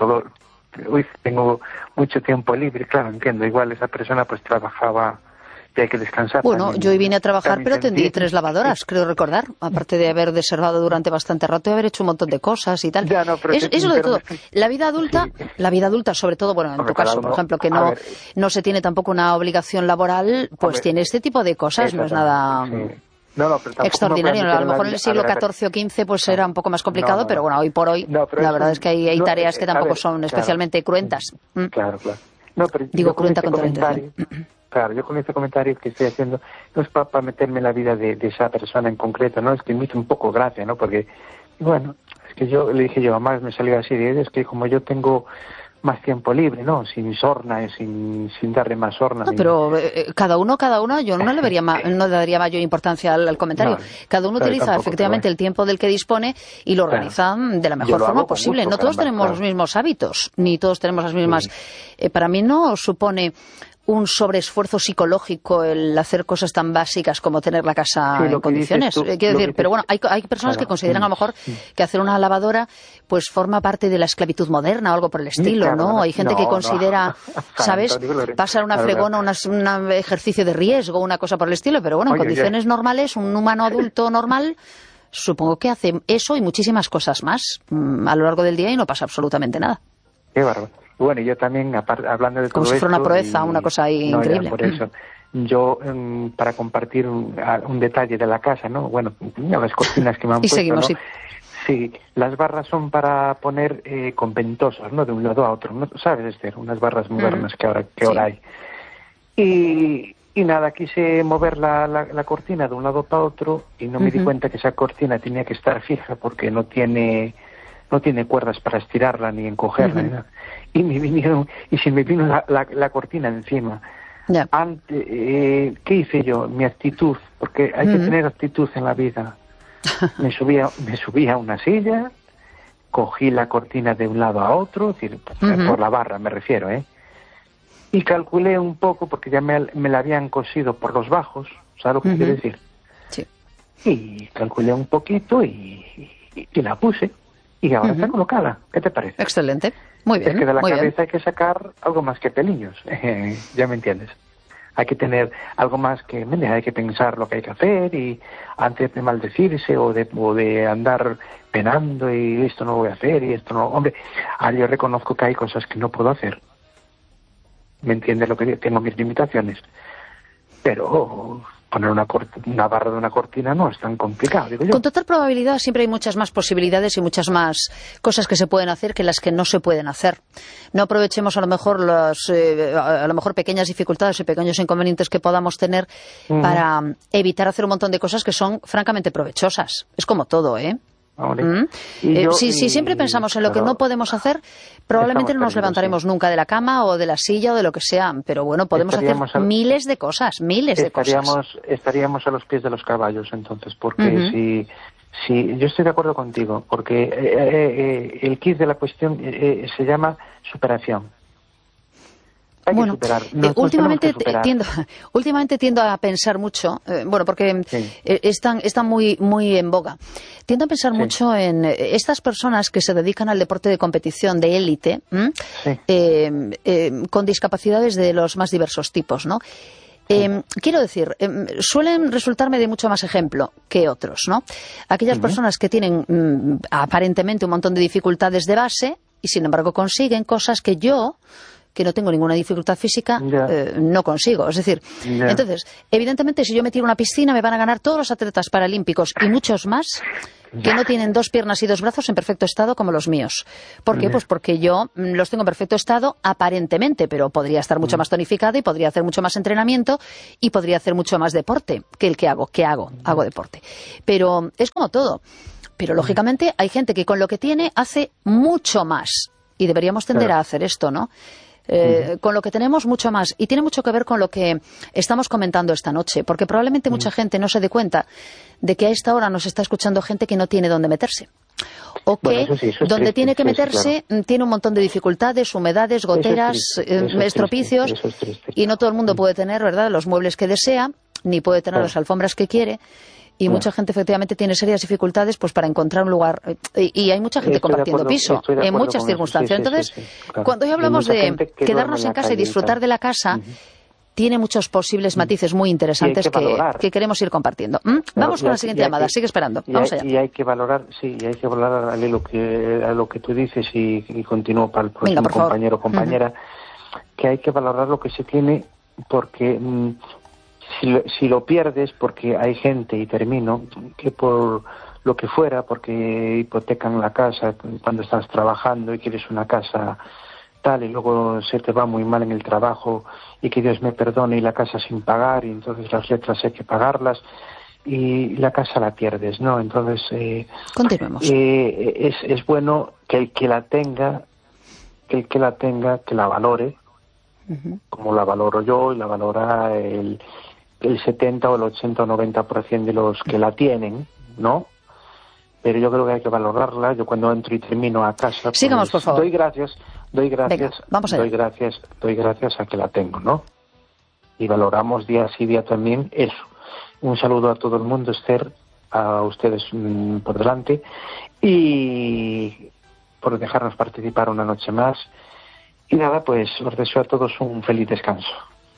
[SPEAKER 4] tengo mucho tiempo libre, claro, entiendo, igual esa persona pues trabajaba y hay que descansar.
[SPEAKER 1] Bueno,
[SPEAKER 4] también,
[SPEAKER 1] yo hoy vine a trabajar, pero tendí 3 lavadoras, creo recordar, aparte de haber deservado durante bastante rato y haber hecho un montón de cosas y tal.
[SPEAKER 4] Ya, no,
[SPEAKER 1] Eso de todo. La vida adulta, sobre todo, bueno, en tu caso, por ejemplo, que no se tiene tampoco una obligación laboral, pues tiene este tipo de cosas, no es nada... Sí.
[SPEAKER 4] No, pero
[SPEAKER 1] extraordinario. A lo mejor en el siglo XIV o XV pues era un poco más complicado, pero bueno, hoy por hoy la verdad es que hay tareas que tampoco son especialmente cruentas.
[SPEAKER 4] Claro. No, pero
[SPEAKER 1] digo cruenta con toda la intención.
[SPEAKER 4] Claro, yo con este comentario que estoy haciendo no es para meterme en la vida de esa persona en concreto, ¿no? Es que me hizo un poco gracia, ¿no? Porque, bueno, es que yo le dije además me salió así, es que como yo tengo más tiempo libre, ¿no? Sin sorna y sin darle más sorna.
[SPEAKER 1] No, pero cada uno, yo no le daría mayor importancia al comentario. Cada uno utiliza efectivamente el tiempo del que dispone y lo organiza de la mejor forma posible. No todos tenemos los mismos hábitos, ni todos tenemos las mismas... para mí no supone un sobreesfuerzo psicológico el hacer cosas tan básicas como tener la casa en condiciones. Quiero decir, pero bueno, hay personas que consideran a lo mejor que hacer una lavadora pues forma parte de la esclavitud moderna o algo por el estilo, ¿no? Hay gente que considera, ¿sabes? Pasar una fregona, un ejercicio de riesgo, una cosa por el estilo, pero bueno, en condiciones normales, un humano adulto normal supongo que hace eso y muchísimas cosas más a lo largo del día y no pasa absolutamente nada.
[SPEAKER 4] Qué bárbaro. Bueno, yo también, hablando de todo
[SPEAKER 1] como si fuera una proeza, una cosa increíble.
[SPEAKER 4] Por eso, yo, para compartir un detalle de la casa, ¿no? Bueno, las cortinas que me han puesto,
[SPEAKER 1] seguimos,
[SPEAKER 4] ¿no? Sí, las barras son para poner con ventosas, ¿no? De un lado a otro, ¿no? ¿Sabes, Esther? Unas barras modernas que ahora hay. Y nada, quise mover la cortina de un lado para otro y no me di cuenta que esa cortina tenía que estar fija porque no tiene cuerdas para estirarla ni encogerla, ni nada. Y se me vino la cortina encima.
[SPEAKER 1] Yeah.
[SPEAKER 4] ¿Qué hice yo? Mi actitud, porque hay que tener actitud en la vida. Me subí a una silla, cogí la cortina de un lado a otro, es decir, por la barra me refiero, y calculé un poco, porque ya me la habían cosido por los bajos, ¿sabes lo que quiero decir?
[SPEAKER 1] Sí.
[SPEAKER 4] Y calculé un poquito y la puse. Y ahora está colocada. ¿Qué te parece?
[SPEAKER 1] Excelente. Muy bien.
[SPEAKER 4] Es que de la cabeza hay que sacar algo más que pelillos. Ya me entiendes. Hay que tener algo más que... Hay que pensar lo que hay que hacer y antes de maldecirse o de andar penando y esto no lo voy a hacer y esto no... Hombre, yo reconozco que hay cosas que no puedo hacer. ¿Me entiendes lo que tengo mis limitaciones? Pero... poner una barra de una cortina no es tan complicado, digo yo.
[SPEAKER 1] Con total probabilidad siempre hay muchas más posibilidades y muchas más cosas que se pueden hacer que las que no se pueden hacer. No aprovechemos a lo mejor pequeñas dificultades y pequeños inconvenientes que podamos tener para evitar hacer un montón de cosas que son francamente provechosas. Es como todo, ¿eh? Si siempre pensamos en lo que no podemos hacer, probablemente no nos levantaremos nunca de la cama o de la silla o de lo que sea, pero bueno, podemos hacer miles de cosas.
[SPEAKER 4] Estaríamos a los pies de los caballos entonces, porque si yo estoy de acuerdo contigo, porque el kit de la cuestión se llama superación.
[SPEAKER 1] Bueno, últimamente tiendo a pensar mucho, porque están muy en boga. Tiendo a pensar mucho en estas personas que se dedican al deporte de competición de élite, con discapacidades de los más diversos tipos, ¿no? Quiero decir, suelen resultarme de mucho más ejemplo que otros, ¿no? Aquellas personas que tienen aparentemente un montón de dificultades de base y sin embargo consiguen cosas que yo, que no tengo ninguna dificultad física, no consigo. Es decir, entonces, evidentemente, si yo me tiro a una piscina, me van a ganar todos los atletas paralímpicos y muchos más que no tienen 2 piernas y 2 brazos en perfecto estado como los míos. ¿Por qué? Pues porque yo los tengo en perfecto estado aparentemente, pero podría estar mucho más tonificada y podría hacer mucho más entrenamiento y podría hacer mucho más deporte que el que hago. Hago deporte. Pero es como todo. Pero lógicamente hay gente que con lo que tiene hace mucho más. Y deberíamos tender a hacer esto, ¿no? Con lo que tenemos mucho más, y tiene mucho que ver con lo que estamos comentando esta noche, porque probablemente mucha gente no se dé cuenta de que a esta hora nos está escuchando gente que no tiene dónde meterse, o que
[SPEAKER 4] eso es
[SPEAKER 1] donde
[SPEAKER 4] triste,
[SPEAKER 1] tiene que meterse tiene un montón de dificultades, humedades, goteras, estropicios, y no todo el mundo puede tener, ¿verdad?, los muebles que desea, ni puede tener las alfombras que quiere. Y mucha gente efectivamente tiene serias dificultades pues para encontrar un lugar. Y hay mucha gente compartiendo piso en muchas circunstancias. Entonces, claro, cuando hoy hablamos de quedarnos en casa y disfrutar de la casa, tiene muchos posibles matices muy interesantes que queremos ir compartiendo. Vamos con la siguiente llamada. Sigue esperando. Vamos allá.
[SPEAKER 4] Y hay que valorar, a lo que tú dices y continúo para el próximo compañero o compañera, que hay que valorar lo que se tiene, porque... Si lo pierdes, porque hay gente, y termino, que por lo que fuera, porque hipotecan la casa cuando estás trabajando y quieres una casa tal, y luego se te va muy mal en el trabajo, y que Dios me perdone, y la casa sin pagar, y entonces las letras hay que pagarlas, y la casa la pierdes, ¿no? Entonces,
[SPEAKER 1] continuemos.
[SPEAKER 4] Es bueno que el que la tenga, que la valore, como la valoro yo, y la valora el 70 o el 80 o 90% de los que la tienen, ¿no? Pero yo creo que hay que valorarla. Yo cuando entro y termino a casa,
[SPEAKER 1] sigamos, por favor.
[SPEAKER 4] Doy gracias,
[SPEAKER 1] venga, vamos allá.
[SPEAKER 4] doy gracias a que la tengo, ¿no? Y valoramos día sí día también eso. Un saludo a todo el mundo, Esther, a ustedes por delante, y por dejarnos participar una noche más. Y nada, pues os deseo a todos un feliz descanso.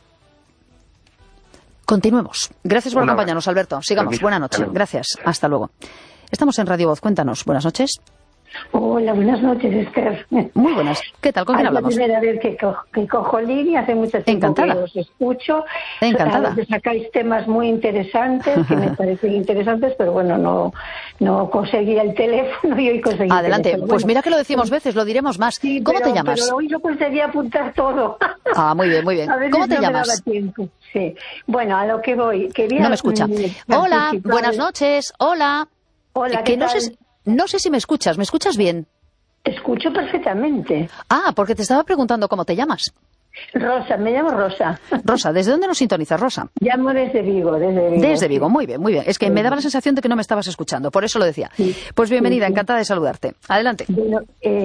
[SPEAKER 1] Continuemos. Gracias por acompañarnos, Alberto. Sigamos. Buenas noches. Gracias. Hasta luego. Estamos en Radio Voz. Cuéntanos. Buenas noches.
[SPEAKER 5] Hola, buenas noches, Esther.
[SPEAKER 1] Muy buenas. ¿Qué tal? ¿Con quién hablamos?
[SPEAKER 5] Es la primera vez que cojo línea, hace mucho tiempo que os escucho.
[SPEAKER 1] Encantada.
[SPEAKER 5] Sacáis temas muy interesantes, que me parecen interesantes, pero bueno, no conseguí el teléfono y hoy conseguí.
[SPEAKER 1] Adelante, pues mira que lo decimos veces, lo diremos más.
[SPEAKER 5] Sí,
[SPEAKER 1] ¿Cómo te llamas?
[SPEAKER 5] Pero hoy no conseguí apuntar todo.
[SPEAKER 1] Muy bien, muy bien. ¿Cómo te llamas?
[SPEAKER 5] Me daba tiempo. Sí. Bueno, a lo que voy.
[SPEAKER 1] No me escucha. Hola, buenas noches. Hola.
[SPEAKER 5] Hola, ¿qué tal?
[SPEAKER 1] No sé si me escuchas bien.
[SPEAKER 5] Escucho perfectamente.
[SPEAKER 1] Porque te estaba preguntando cómo te llamas.
[SPEAKER 5] Rosa, me llamo Rosa.
[SPEAKER 1] Rosa, ¿desde dónde nos sintonizas, Rosa?
[SPEAKER 5] Llamo desde Vigo.
[SPEAKER 1] Desde Vigo, muy bien, muy bien. Es que me daba la sensación de que no me estabas escuchando, por eso lo decía. Sí, pues bienvenida, encantada de saludarte. Adelante.
[SPEAKER 5] Bueno,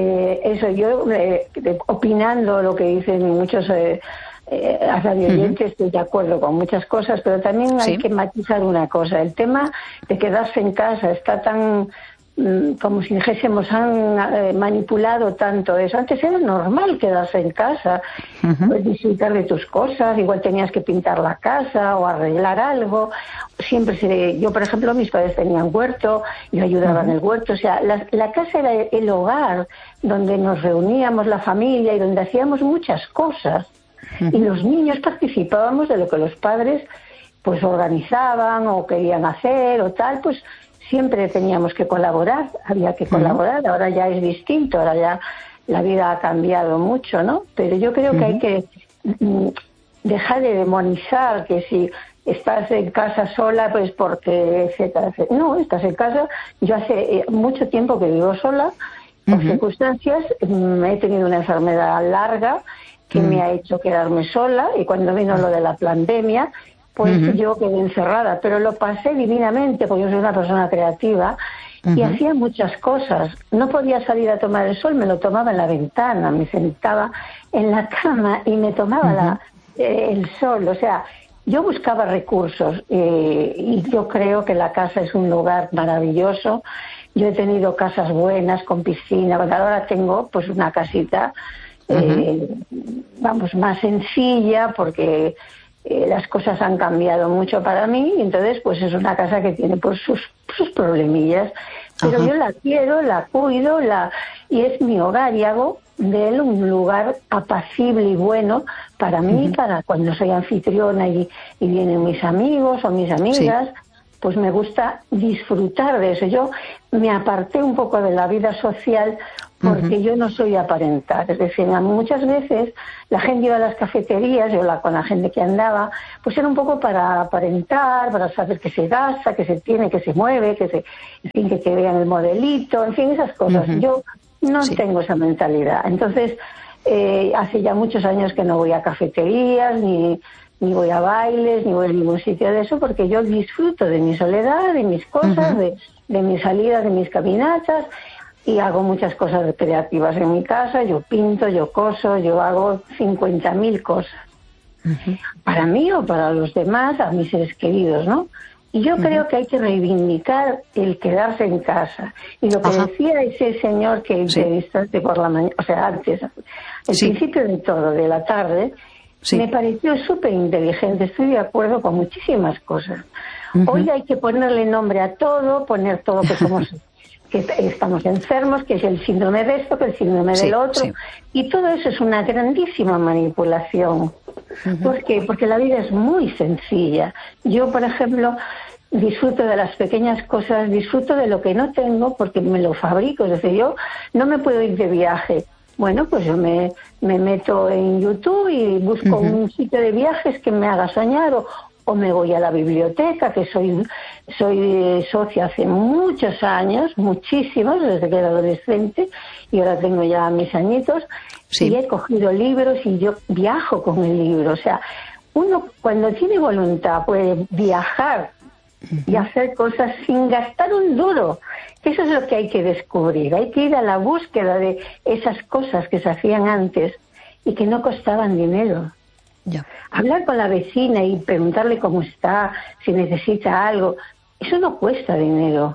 [SPEAKER 5] yo opinando lo que dicen muchos radioyentes, estoy de acuerdo con muchas cosas, pero también hay que matizar una cosa. El tema de quedarse en casa está tan... como si dijésemos, han manipulado tanto eso. Antes era normal quedarse en casa, pues disfrutar de tus cosas, igual tenías que pintar la casa o arreglar algo. Yo, por ejemplo, mis padres tenían huerto, yo ayudaba en el huerto, o sea, la casa era el hogar donde nos reuníamos la familia y donde hacíamos muchas cosas, y los niños participábamos de lo que los padres pues organizaban o querían hacer o tal, pues siempre teníamos que colaborar, había que colaborar. Ahora ya es distinto, ahora ya la vida ha cambiado mucho, ¿no? Pero yo creo que hay que dejar de demonizar que si estás en casa sola, pues porque, etcétera, etcétera. No, estás en casa. Yo hace mucho tiempo que vivo sola, por circunstancias. He tenido una enfermedad larga que me ha hecho quedarme sola, y cuando vino lo de la pandemia, pues yo quedé encerrada, pero lo pasé divinamente, porque yo soy una persona creativa y hacía muchas cosas. No podía salir a tomar el sol, me lo tomaba en la ventana, me sentaba en la cama y me tomaba el sol. O sea, yo buscaba recursos, y yo creo que la casa es un lugar maravilloso. Yo he tenido casas buenas con piscina, porque ahora tengo pues una casita, más sencilla, porque las cosas han cambiado mucho para mí, y entonces pues es una casa que tiene pues sus problemillas, pero yo la quiero, la cuido, y es mi hogar, y hago de él un lugar apacible y bueno para mí, para cuando soy anfitriona y vienen mis amigos o mis amigas, pues me gusta disfrutar de eso. Yo me aparté un poco de la vida social porque yo no soy aparentar. Es decir, muchas veces la gente iba a las cafeterías, con la gente que andaba, pues era un poco para aparentar, para saber que se gasta, que se tiene, que se mueve, en fin, que te vean el modelito, en fin, esas cosas. Yo no tengo esa mentalidad. Entonces, hace ya muchos años que no voy a cafeterías, ni voy a bailes, ni voy a ningún sitio de eso, porque yo disfruto de mi soledad, de mis cosas, de mis salidas, de mis caminatas, y hago muchas cosas creativas en mi casa. Yo pinto, yo coso, yo hago 50.000 cosas. Para mí o para los demás, a mis seres queridos, ¿no? Y yo creo que hay que reivindicar el quedarse en casa. Y lo que decía ese señor que entrevistaste por la mañana, o sea, antes, al principio de todo, de la tarde, me pareció súper inteligente. Estoy de acuerdo con muchísimas cosas. Hoy hay que ponerle nombre a todo, poner todo que somos... que estamos enfermos, que es el síndrome de esto, que el síndrome del otro, y todo eso es una grandísima manipulación. ¿Por qué? Porque la vida es muy sencilla. Yo, por ejemplo, disfruto de las pequeñas cosas, disfruto de lo que no tengo porque me lo fabrico. Es decir, yo no me puedo ir de viaje. Bueno, pues yo me meto en YouTube y busco un sitio de viajes que me haga soñar, o me voy a la biblioteca, que soy socia hace muchos años, muchísimos, desde que era adolescente, y ahora tengo ya mis añitos, y he cogido libros y yo viajo con el libro. O sea, uno cuando tiene voluntad puede viajar y hacer cosas sin gastar un duro. Eso es lo que hay que descubrir. Hay que ir a la búsqueda de esas cosas que se hacían antes y que no costaban dinero. Hablar con la vecina y preguntarle cómo está, si necesita algo, eso no cuesta dinero.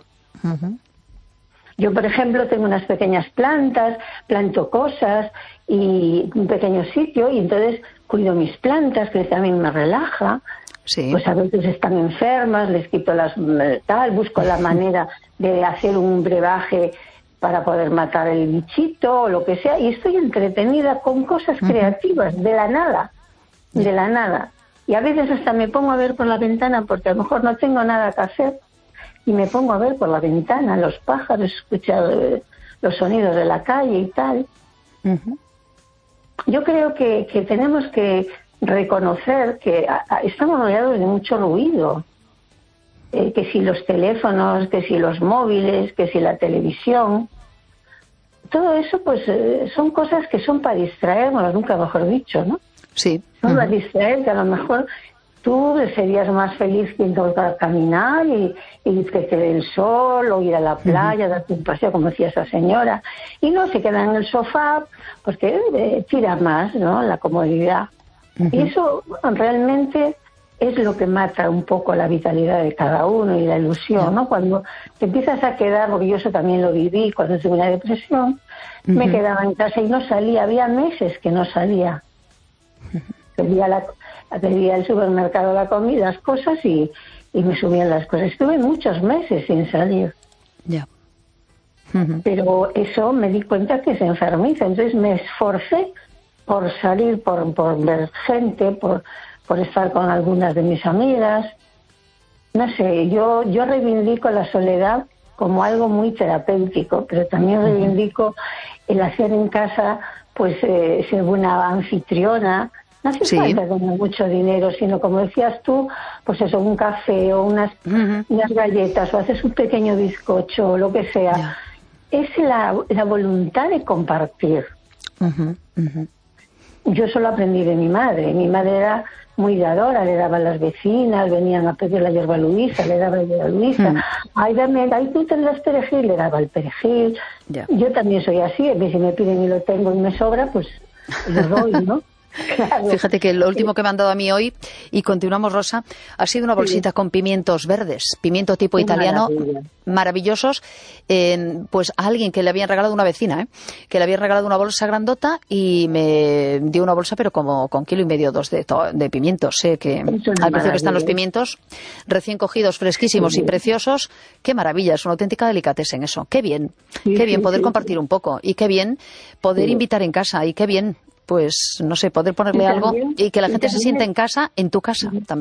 [SPEAKER 5] Yo, por ejemplo, tengo unas pequeñas plantas, planto cosas y un pequeño sitio, y entonces cuido mis plantas, que también me relaja. Pues a veces están enfermas, les quito busco la manera de hacer un brebaje para poder matar el bichito o lo que sea, y estoy entretenida con cosas creativas de la nada. De la nada. Y a veces hasta me pongo a ver por la ventana porque a lo mejor no tengo nada que hacer y me pongo a ver por la ventana los pájaros, escuchar los sonidos de la calle y tal. Yo creo que tenemos que reconocer que estamos rodeados de mucho ruido. Que si los teléfonos, que si los móviles, que si la televisión. Todo eso pues son cosas que son para distraernos, nunca mejor dicho, ¿no? Son para distraer, que a lo mejor tú serías más feliz yendo a caminar y que te dé el sol, o ir a la playa, darte un paseo, como decía esa señora, y no se queda en el sofá porque tira más, ¿no?, la comodidad. Y eso realmente es lo que mata un poco la vitalidad de cada uno y la ilusión, ¿no? Cuando te empiezas a quedar, porque yo eso también lo viví cuando tuve una depresión, me quedaba en casa y no salía, había meses que no salía. Pedía al supermercado la comida, las cosas, y me subían las cosas. Estuve muchos meses sin salir. Pero eso me di cuenta que se enfermiza. Entonces me esforcé por salir, por ver gente, por estar con algunas de mis amigas. No sé, yo reivindico la soledad como algo muy terapéutico, pero también reivindico el hacer en casa, pues ser una anfitriona. No hace falta tener mucho dinero, sino, como decías tú, pues eso, un café o unas galletas, o haces un pequeño bizcocho o lo que sea. Es la voluntad de compartir. Yo solo aprendí de mi madre. Mi madre era muy dadora, le daba a las vecinas, venían a pedir la hierba luisa, le daba la hierba luisa. Ay, tú tendrás perejil, le daba el perejil. Yo también soy así, si me piden y lo tengo y me sobra, pues lo doy, ¿no? Claro.
[SPEAKER 1] Fíjate que lo último que me han dado a mí hoy, y continuamos, Rosa, ha sido una bolsita con pimientos verdes, pimiento tipo italiano, maravillosos, pues a alguien que le habían regalado, una vecina, que le habían regalado una bolsa grandota, y me dio una bolsa, pero como con 1,5 kg, 2 de pimientos, que al precio que están los pimientos, recién cogidos, fresquísimos y preciosos. Qué maravilla, es una auténtica delicatessen eso. Qué bien, poder compartir un poco, y qué bien poder invitar en casa, y qué bien, pues, no sé, poder ponerle algo y que la gente se sienta en casa, en tu casa también.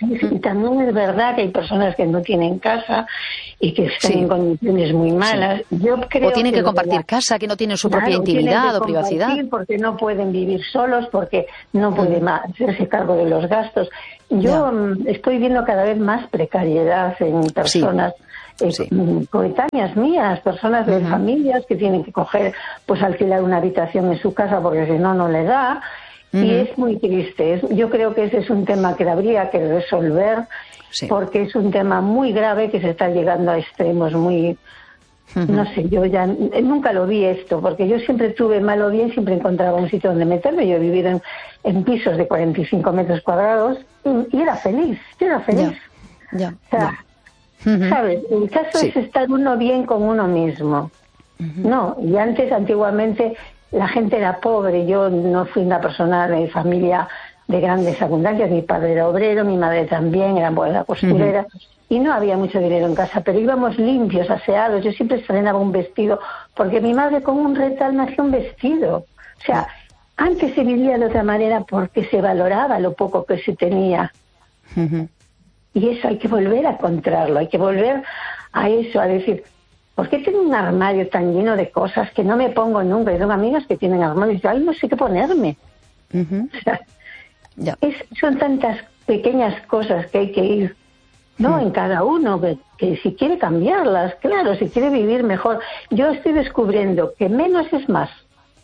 [SPEAKER 5] Sí, también es verdad que hay personas que no tienen casa y que están en condiciones muy malas. Yo creo
[SPEAKER 1] o tienen que compartir casa, que no tienen su propia intimidad o privacidad.
[SPEAKER 5] Porque no pueden vivir solos, porque no pueden hacerse cargo de los gastos. Yo estoy viendo cada vez más precariedad en personas coetáneas mías, personas de familias que tienen que pues alquilar una habitación en su casa porque si no, no le da. Y es muy triste. Yo creo que ese es un tema que habría que resolver porque es un tema muy grave que se está llegando a extremos muy... No sé, yo ya nunca lo vi esto, porque yo siempre tuve mal o bien, siempre encontraba un sitio donde meterme. Yo he vivido en pisos de 45 metros cuadrados y era feliz, yo era feliz. O sea, ¿sabes? El caso es estar uno bien con uno mismo. No, y antiguamente... La gente era pobre, yo no fui una persona de familia de grandes abundancias, mi padre era obrero, mi madre también, era buena costurera, y no había mucho dinero en casa, pero íbamos limpios, aseados, yo siempre estrenaba un vestido, porque mi madre con un retal me hacía un vestido. O sea, antes se vivía de otra manera porque se valoraba lo poco que se tenía. Y eso hay que volver a encontrarlo, hay que volver a eso, a decir... ¿Por qué tengo un armario tan lleno de cosas que no me pongo nunca? Y tengo amigas que tienen armarios y dicen, ay, no sé qué ponerme. O sea, son tantas pequeñas cosas que hay que ir, ¿no? En cada uno, que si quiere cambiarlas, claro, si quiere vivir mejor. Yo estoy descubriendo que menos es más.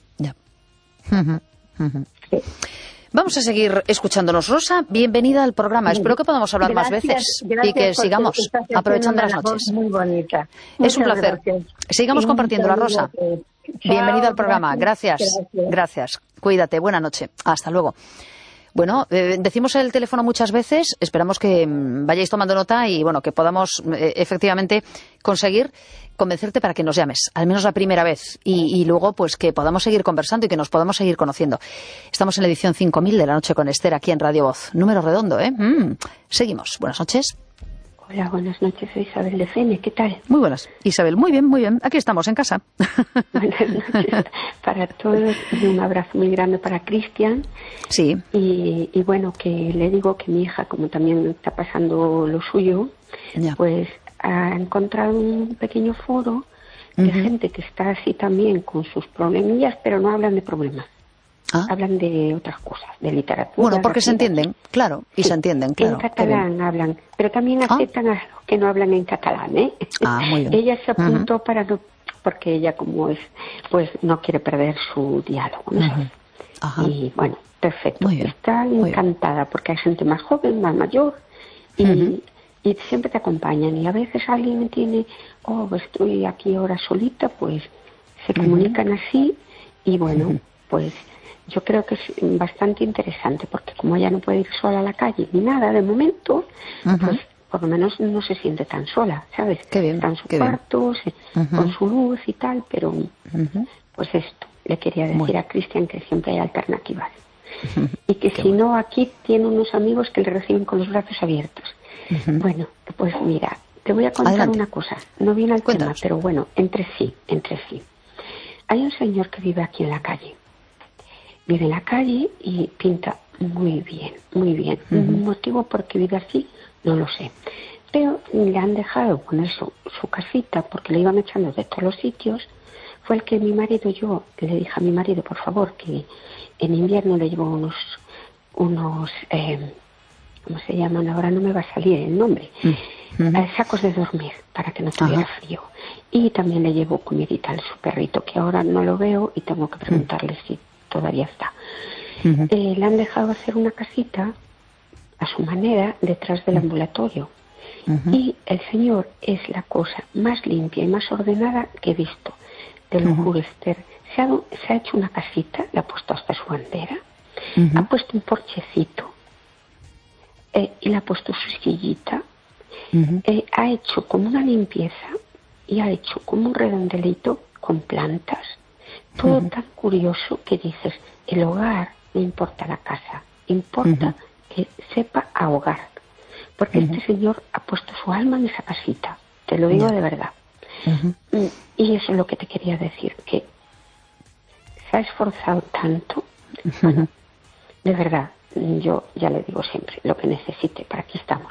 [SPEAKER 5] Sí.
[SPEAKER 1] Vamos a seguir escuchándonos. Rosa, bienvenida al programa. Espero que podamos hablar más veces y que sigamos aprovechando las noches.
[SPEAKER 5] Muy bonita.
[SPEAKER 1] Es un placer. Sigamos compartiéndola, Rosa. Bienvenida al programa. Gracias. Cuídate. Buena noche. Hasta luego. Bueno, decimos el teléfono muchas veces, esperamos que vayáis tomando nota y bueno, que podamos efectivamente conseguir convencerte para que nos llames, al menos la primera vez, y luego pues que podamos seguir conversando y que nos podamos seguir conociendo. Estamos en la edición 5000 de La Noche con Esther, aquí en Radio Voz. Número redondo, ¿eh? Seguimos. Buenas noches.
[SPEAKER 6] Hola, buenas noches, soy Isabel de Fene, ¿qué tal?
[SPEAKER 1] Muy buenas, Isabel, muy bien, aquí estamos en casa.
[SPEAKER 6] Buenas noches para todos y un abrazo muy grande para Cristian.
[SPEAKER 1] Sí.
[SPEAKER 6] Y bueno, que le digo que mi hija, como también está pasando lo suyo, pues ha encontrado un pequeño foro de gente que está así también con sus problemillas, pero no hablan de problemas. Hablan de otras cosas, de literatura.
[SPEAKER 1] Bueno, porque se entienden, claro, y se entienden, claro.
[SPEAKER 6] En catalán hablan, pero también aceptan a los que no hablan en catalán, ¿eh?
[SPEAKER 1] Muy bien.
[SPEAKER 6] Ella se apuntó para no, porque ella como es, pues no quiere perder su diálogo, ¿no? Y bueno, perfecto. Está encantada porque hay gente más joven, más mayor y siempre te acompañan. Y a veces alguien tiene, estoy aquí ahora solita, pues se comunican así y bueno, pues yo creo que es bastante interesante porque como ella no puede ir sola a la calle ni nada de momento, pues por lo menos no se siente tan sola, ¿sabes?
[SPEAKER 1] Qué bien,
[SPEAKER 6] está en su cuarto, con su luz y tal, pero pues esto, le quería decir a Cristian que siempre hay alternativas. Y que si no, aquí tiene unos amigos que le reciben con los brazos abiertos. Bueno, pues mira, te voy a contar una cosa, no viene al tema, pero bueno, entre sí. Hay un señor que vive aquí en la calle. Vive en la calle y pinta muy bien. Un motivo por qué vive así, no lo sé. Pero le han dejado poner su casita porque le iban echando de todos los sitios. Fue el que yo le dije a mi marido, por favor, que en invierno le llevo unos ¿cómo se llaman? Ahora no me va a salir el nombre. Sacos de dormir para que no tuviera frío. Y también le llevo comidita a su perrito, que ahora no lo veo y tengo que preguntarle si todavía está. Le han dejado hacer una casita a su manera detrás del ambulatorio y el señor es la cosa más limpia y más ordenada que he visto. Te lo juro, Esther. Se ha hecho una casita, le ha puesto hasta su bandera, ha puesto un porchecito y le ha puesto su sillita, ha hecho como una limpieza y ha hecho como un redondelito con plantas. Todo tan curioso que dices, el hogar no importa la casa, importa que sepa ahogar. Porque este señor ha puesto su alma en esa casita, te lo digo de verdad. Y eso es lo que te quería decir, que se ha esforzado tanto, bueno, de verdad, yo ya le digo siempre, lo que necesite, para aquí estamos.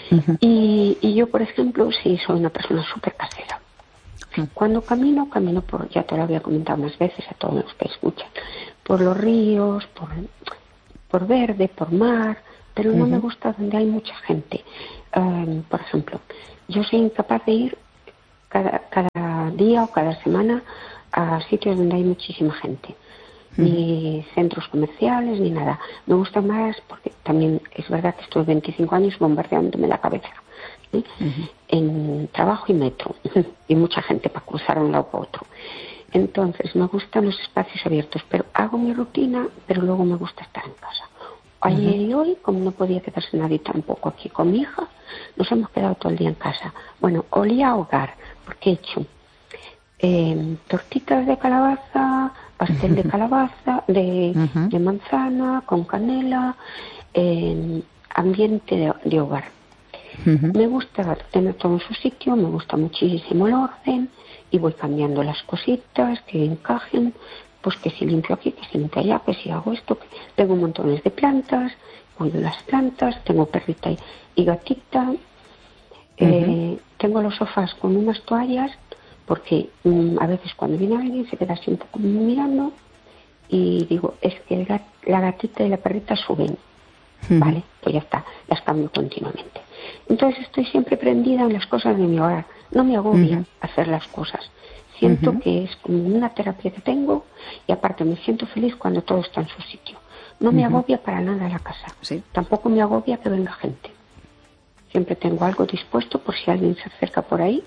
[SPEAKER 6] Y yo, por ejemplo, sí soy una persona súper casera. Cuando camino por, ya te lo había comentado más veces a todos los que escuchan, por los ríos, por verde, por mar, pero no me gusta donde hay mucha gente. Por ejemplo, yo soy incapaz de ir cada día o cada semana a sitios donde hay muchísima gente, ni centros comerciales ni nada. Me gusta más porque también es verdad que estuve 25 años bombardeándome la cabeza, ¿sí? En trabajo y metro y mucha gente para cruzar de un lado para otro. Entonces me gustan los espacios abiertos, pero hago mi rutina, pero luego me gusta estar en casa. Ayer y hoy, como no podía quedarse nadie tampoco aquí con mi hija, nos hemos quedado todo el día en casa. Bueno, olía a hogar, porque he hecho tortitas de calabaza, pastel de calabaza, de manzana, con canela, ambiente de hogar. Me gusta tener todo en su sitio, me gusta muchísimo el orden y voy cambiando las cositas que encajen, pues que si limpio aquí, que si limpio allá, que si hago esto, que tengo montones de plantas, cuido las plantas, tengo perrita y gatita, tengo los sofás con unas toallas, porque a veces cuando viene alguien se queda así un poco mirando y digo, es que la gatita y la perrita suben. Vale, pues ya está, las cambio continuamente. Entonces estoy siempre prendida en las cosas de mi hogar, no me agobia hacer las cosas. Siento que es como una terapia que tengo y aparte me siento feliz cuando todo está en su sitio. No me agobia para nada la casa, tampoco me agobia que venga gente. Siempre tengo algo dispuesto por si alguien se acerca por ahí,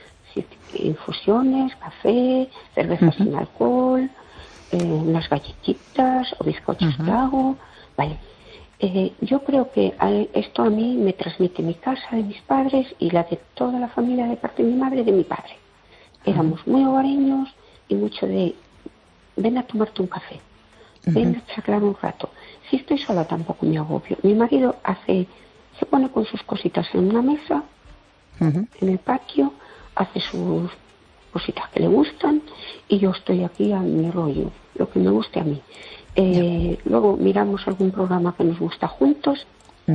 [SPEAKER 6] infusiones, café, cerveza sin alcohol, unas galletitas o bizcochos que hago, vale. Yo creo que esto a mí me transmite mi casa de mis padres y la de toda la familia de parte de mi madre y de mi padre. Éramos muy hogareños y mucho de ven a tomarte un café, ven a charlar un rato. Si estoy sola tampoco me agobio. Mi marido se pone con sus cositas en una mesa, en el patio, hace sus cositas que le gustan y yo estoy aquí a mi rollo, lo que me guste a mí. Luego miramos algún programa que nos gusta juntos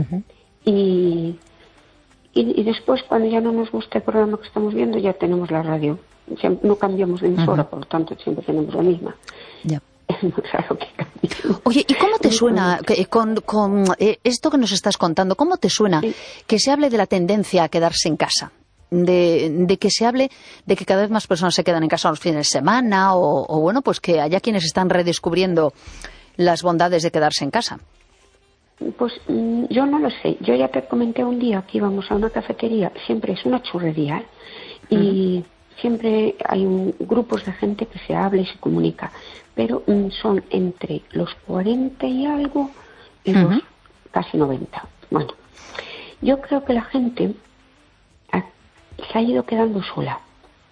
[SPEAKER 6] y después cuando ya no nos gusta el programa que estamos viendo ya tenemos la radio, no cambiamos de emisora, por lo tanto siempre tenemos la misma. Es muy raro que cambie.
[SPEAKER 1] Oye, ¿y cómo te suena con esto que nos estás contando? ¿Cómo te suena que se hable de la tendencia a quedarse en casa? De que se hable de que cada vez más personas se quedan en casa los fines de semana o bueno, pues que haya quienes están redescubriendo las bondades de quedarse en casa.
[SPEAKER 6] Pues yo no lo sé. Yo ya te comenté un día que íbamos a una cafetería, siempre es una churrería, y siempre hay grupos de gente que se habla y se comunica, pero son entre los 40 y algo y los casi 90. Bueno, yo creo que la gente se ha ido quedando sola.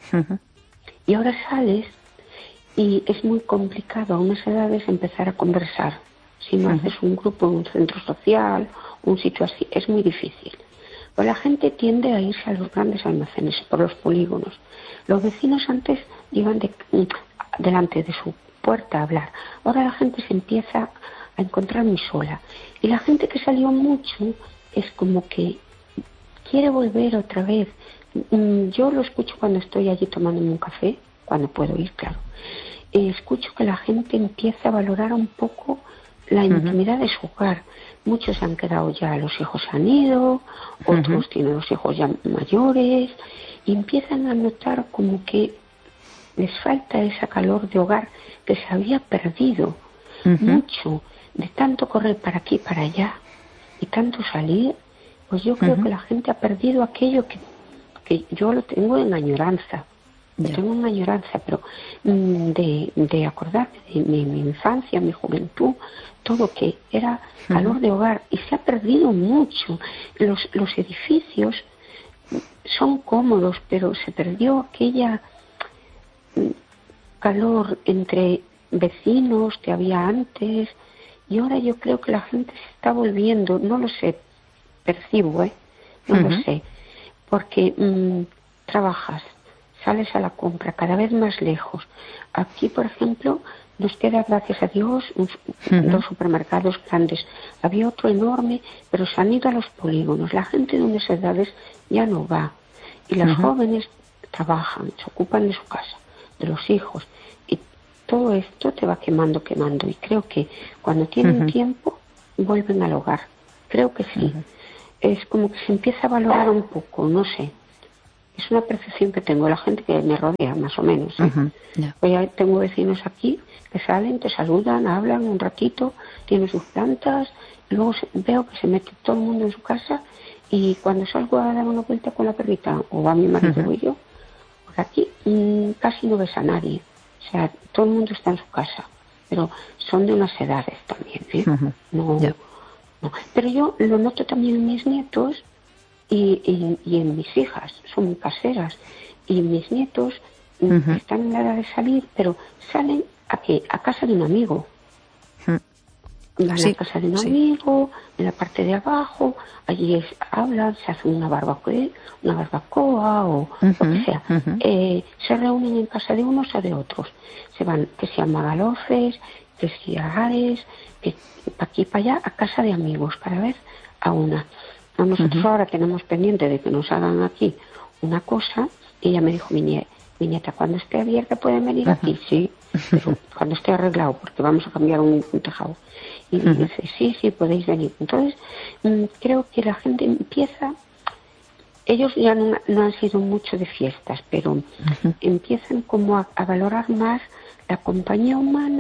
[SPEAKER 6] Y ahora sales y es muy complicado a unas edades empezar a conversar. Si no haces un grupo en un centro social, un sitio así, es muy difícil. Pues la gente tiende a irse a los grandes almacenes, por los polígonos. Los vecinos antes iban delante de su puerta a hablar. Ahora la gente se empieza a encontrar muy sola. Y la gente que salió mucho es como que quiere volver otra vez. Yo lo escucho cuando estoy allí tomándome un café, cuando puedo ir, claro. Escucho que la gente empieza a valorar un poco la intimidad de su hogar. Muchos han quedado ya, los hijos han ido, otros tienen los hijos ya mayores, y empiezan a notar como que les falta esa calor de hogar que se había perdido mucho, de tanto correr para aquí y para allá, y tanto salir. Pues yo creo que la gente ha perdido aquello que yo lo tengo en añoranza. Lo tengo en añoranza, pero de acordarme de mi infancia, mi juventud, todo que era calor de hogar, y se ha perdido mucho. Los edificios son cómodos, pero se perdió aquella calor entre vecinos que había antes, y ahora yo creo que la gente se está volviendo, no lo sé, percibo, no lo sé, porque trabajas, sales a la compra cada vez más lejos. Aquí, por ejemplo, nos queda, gracias a Dios, dos supermercados grandes. Había otro enorme, pero se han ido a los polígonos. La gente de unas edades ya no va. Y los jóvenes trabajan, se ocupan de su casa, de los hijos. Y todo esto te va quemando. Y creo que cuando tienen tiempo, vuelven al hogar. Creo que sí. Es como que se empieza a valorar un poco, no sé. Es una percepción que tengo, la gente que me rodea, más o menos. Pues ya tengo vecinos aquí que salen, te saludan, hablan un ratito, tienen sus plantas, y luego veo que se mete todo el mundo en su casa, y cuando salgo a dar una vuelta con la perrita, o va mi marido o yo, por aquí casi no ves a nadie. O sea, todo el mundo está en su casa, pero son de unas edades también, ¿eh? No. Pero yo lo noto también en mis nietos, y en mis hijas, son muy caseras, y mis nietos están en la edad de salir, pero salen a casa de un amigo. Van a casa de un amigo, en la parte de abajo, allí hablan, se hacen una barbacoa o lo que sea. Se reúnen en casa de unos o de otros. Se van, que sea a Magalofes, que sea a Ares, que para aquí y para allá, a casa de amigos, para ver a una. Nosotros ahora tenemos pendiente de que nos hagan aquí una cosa, y ella me dijo, mi nieta, cuando esté abierta pueden venir aquí, sí, pero cuando esté arreglado, porque vamos a cambiar un tejado. Y dice, sí, podéis venir. Entonces, creo que la gente empieza, ellos ya no han sido mucho de fiestas, pero empiezan como a valorar más la compañía humana,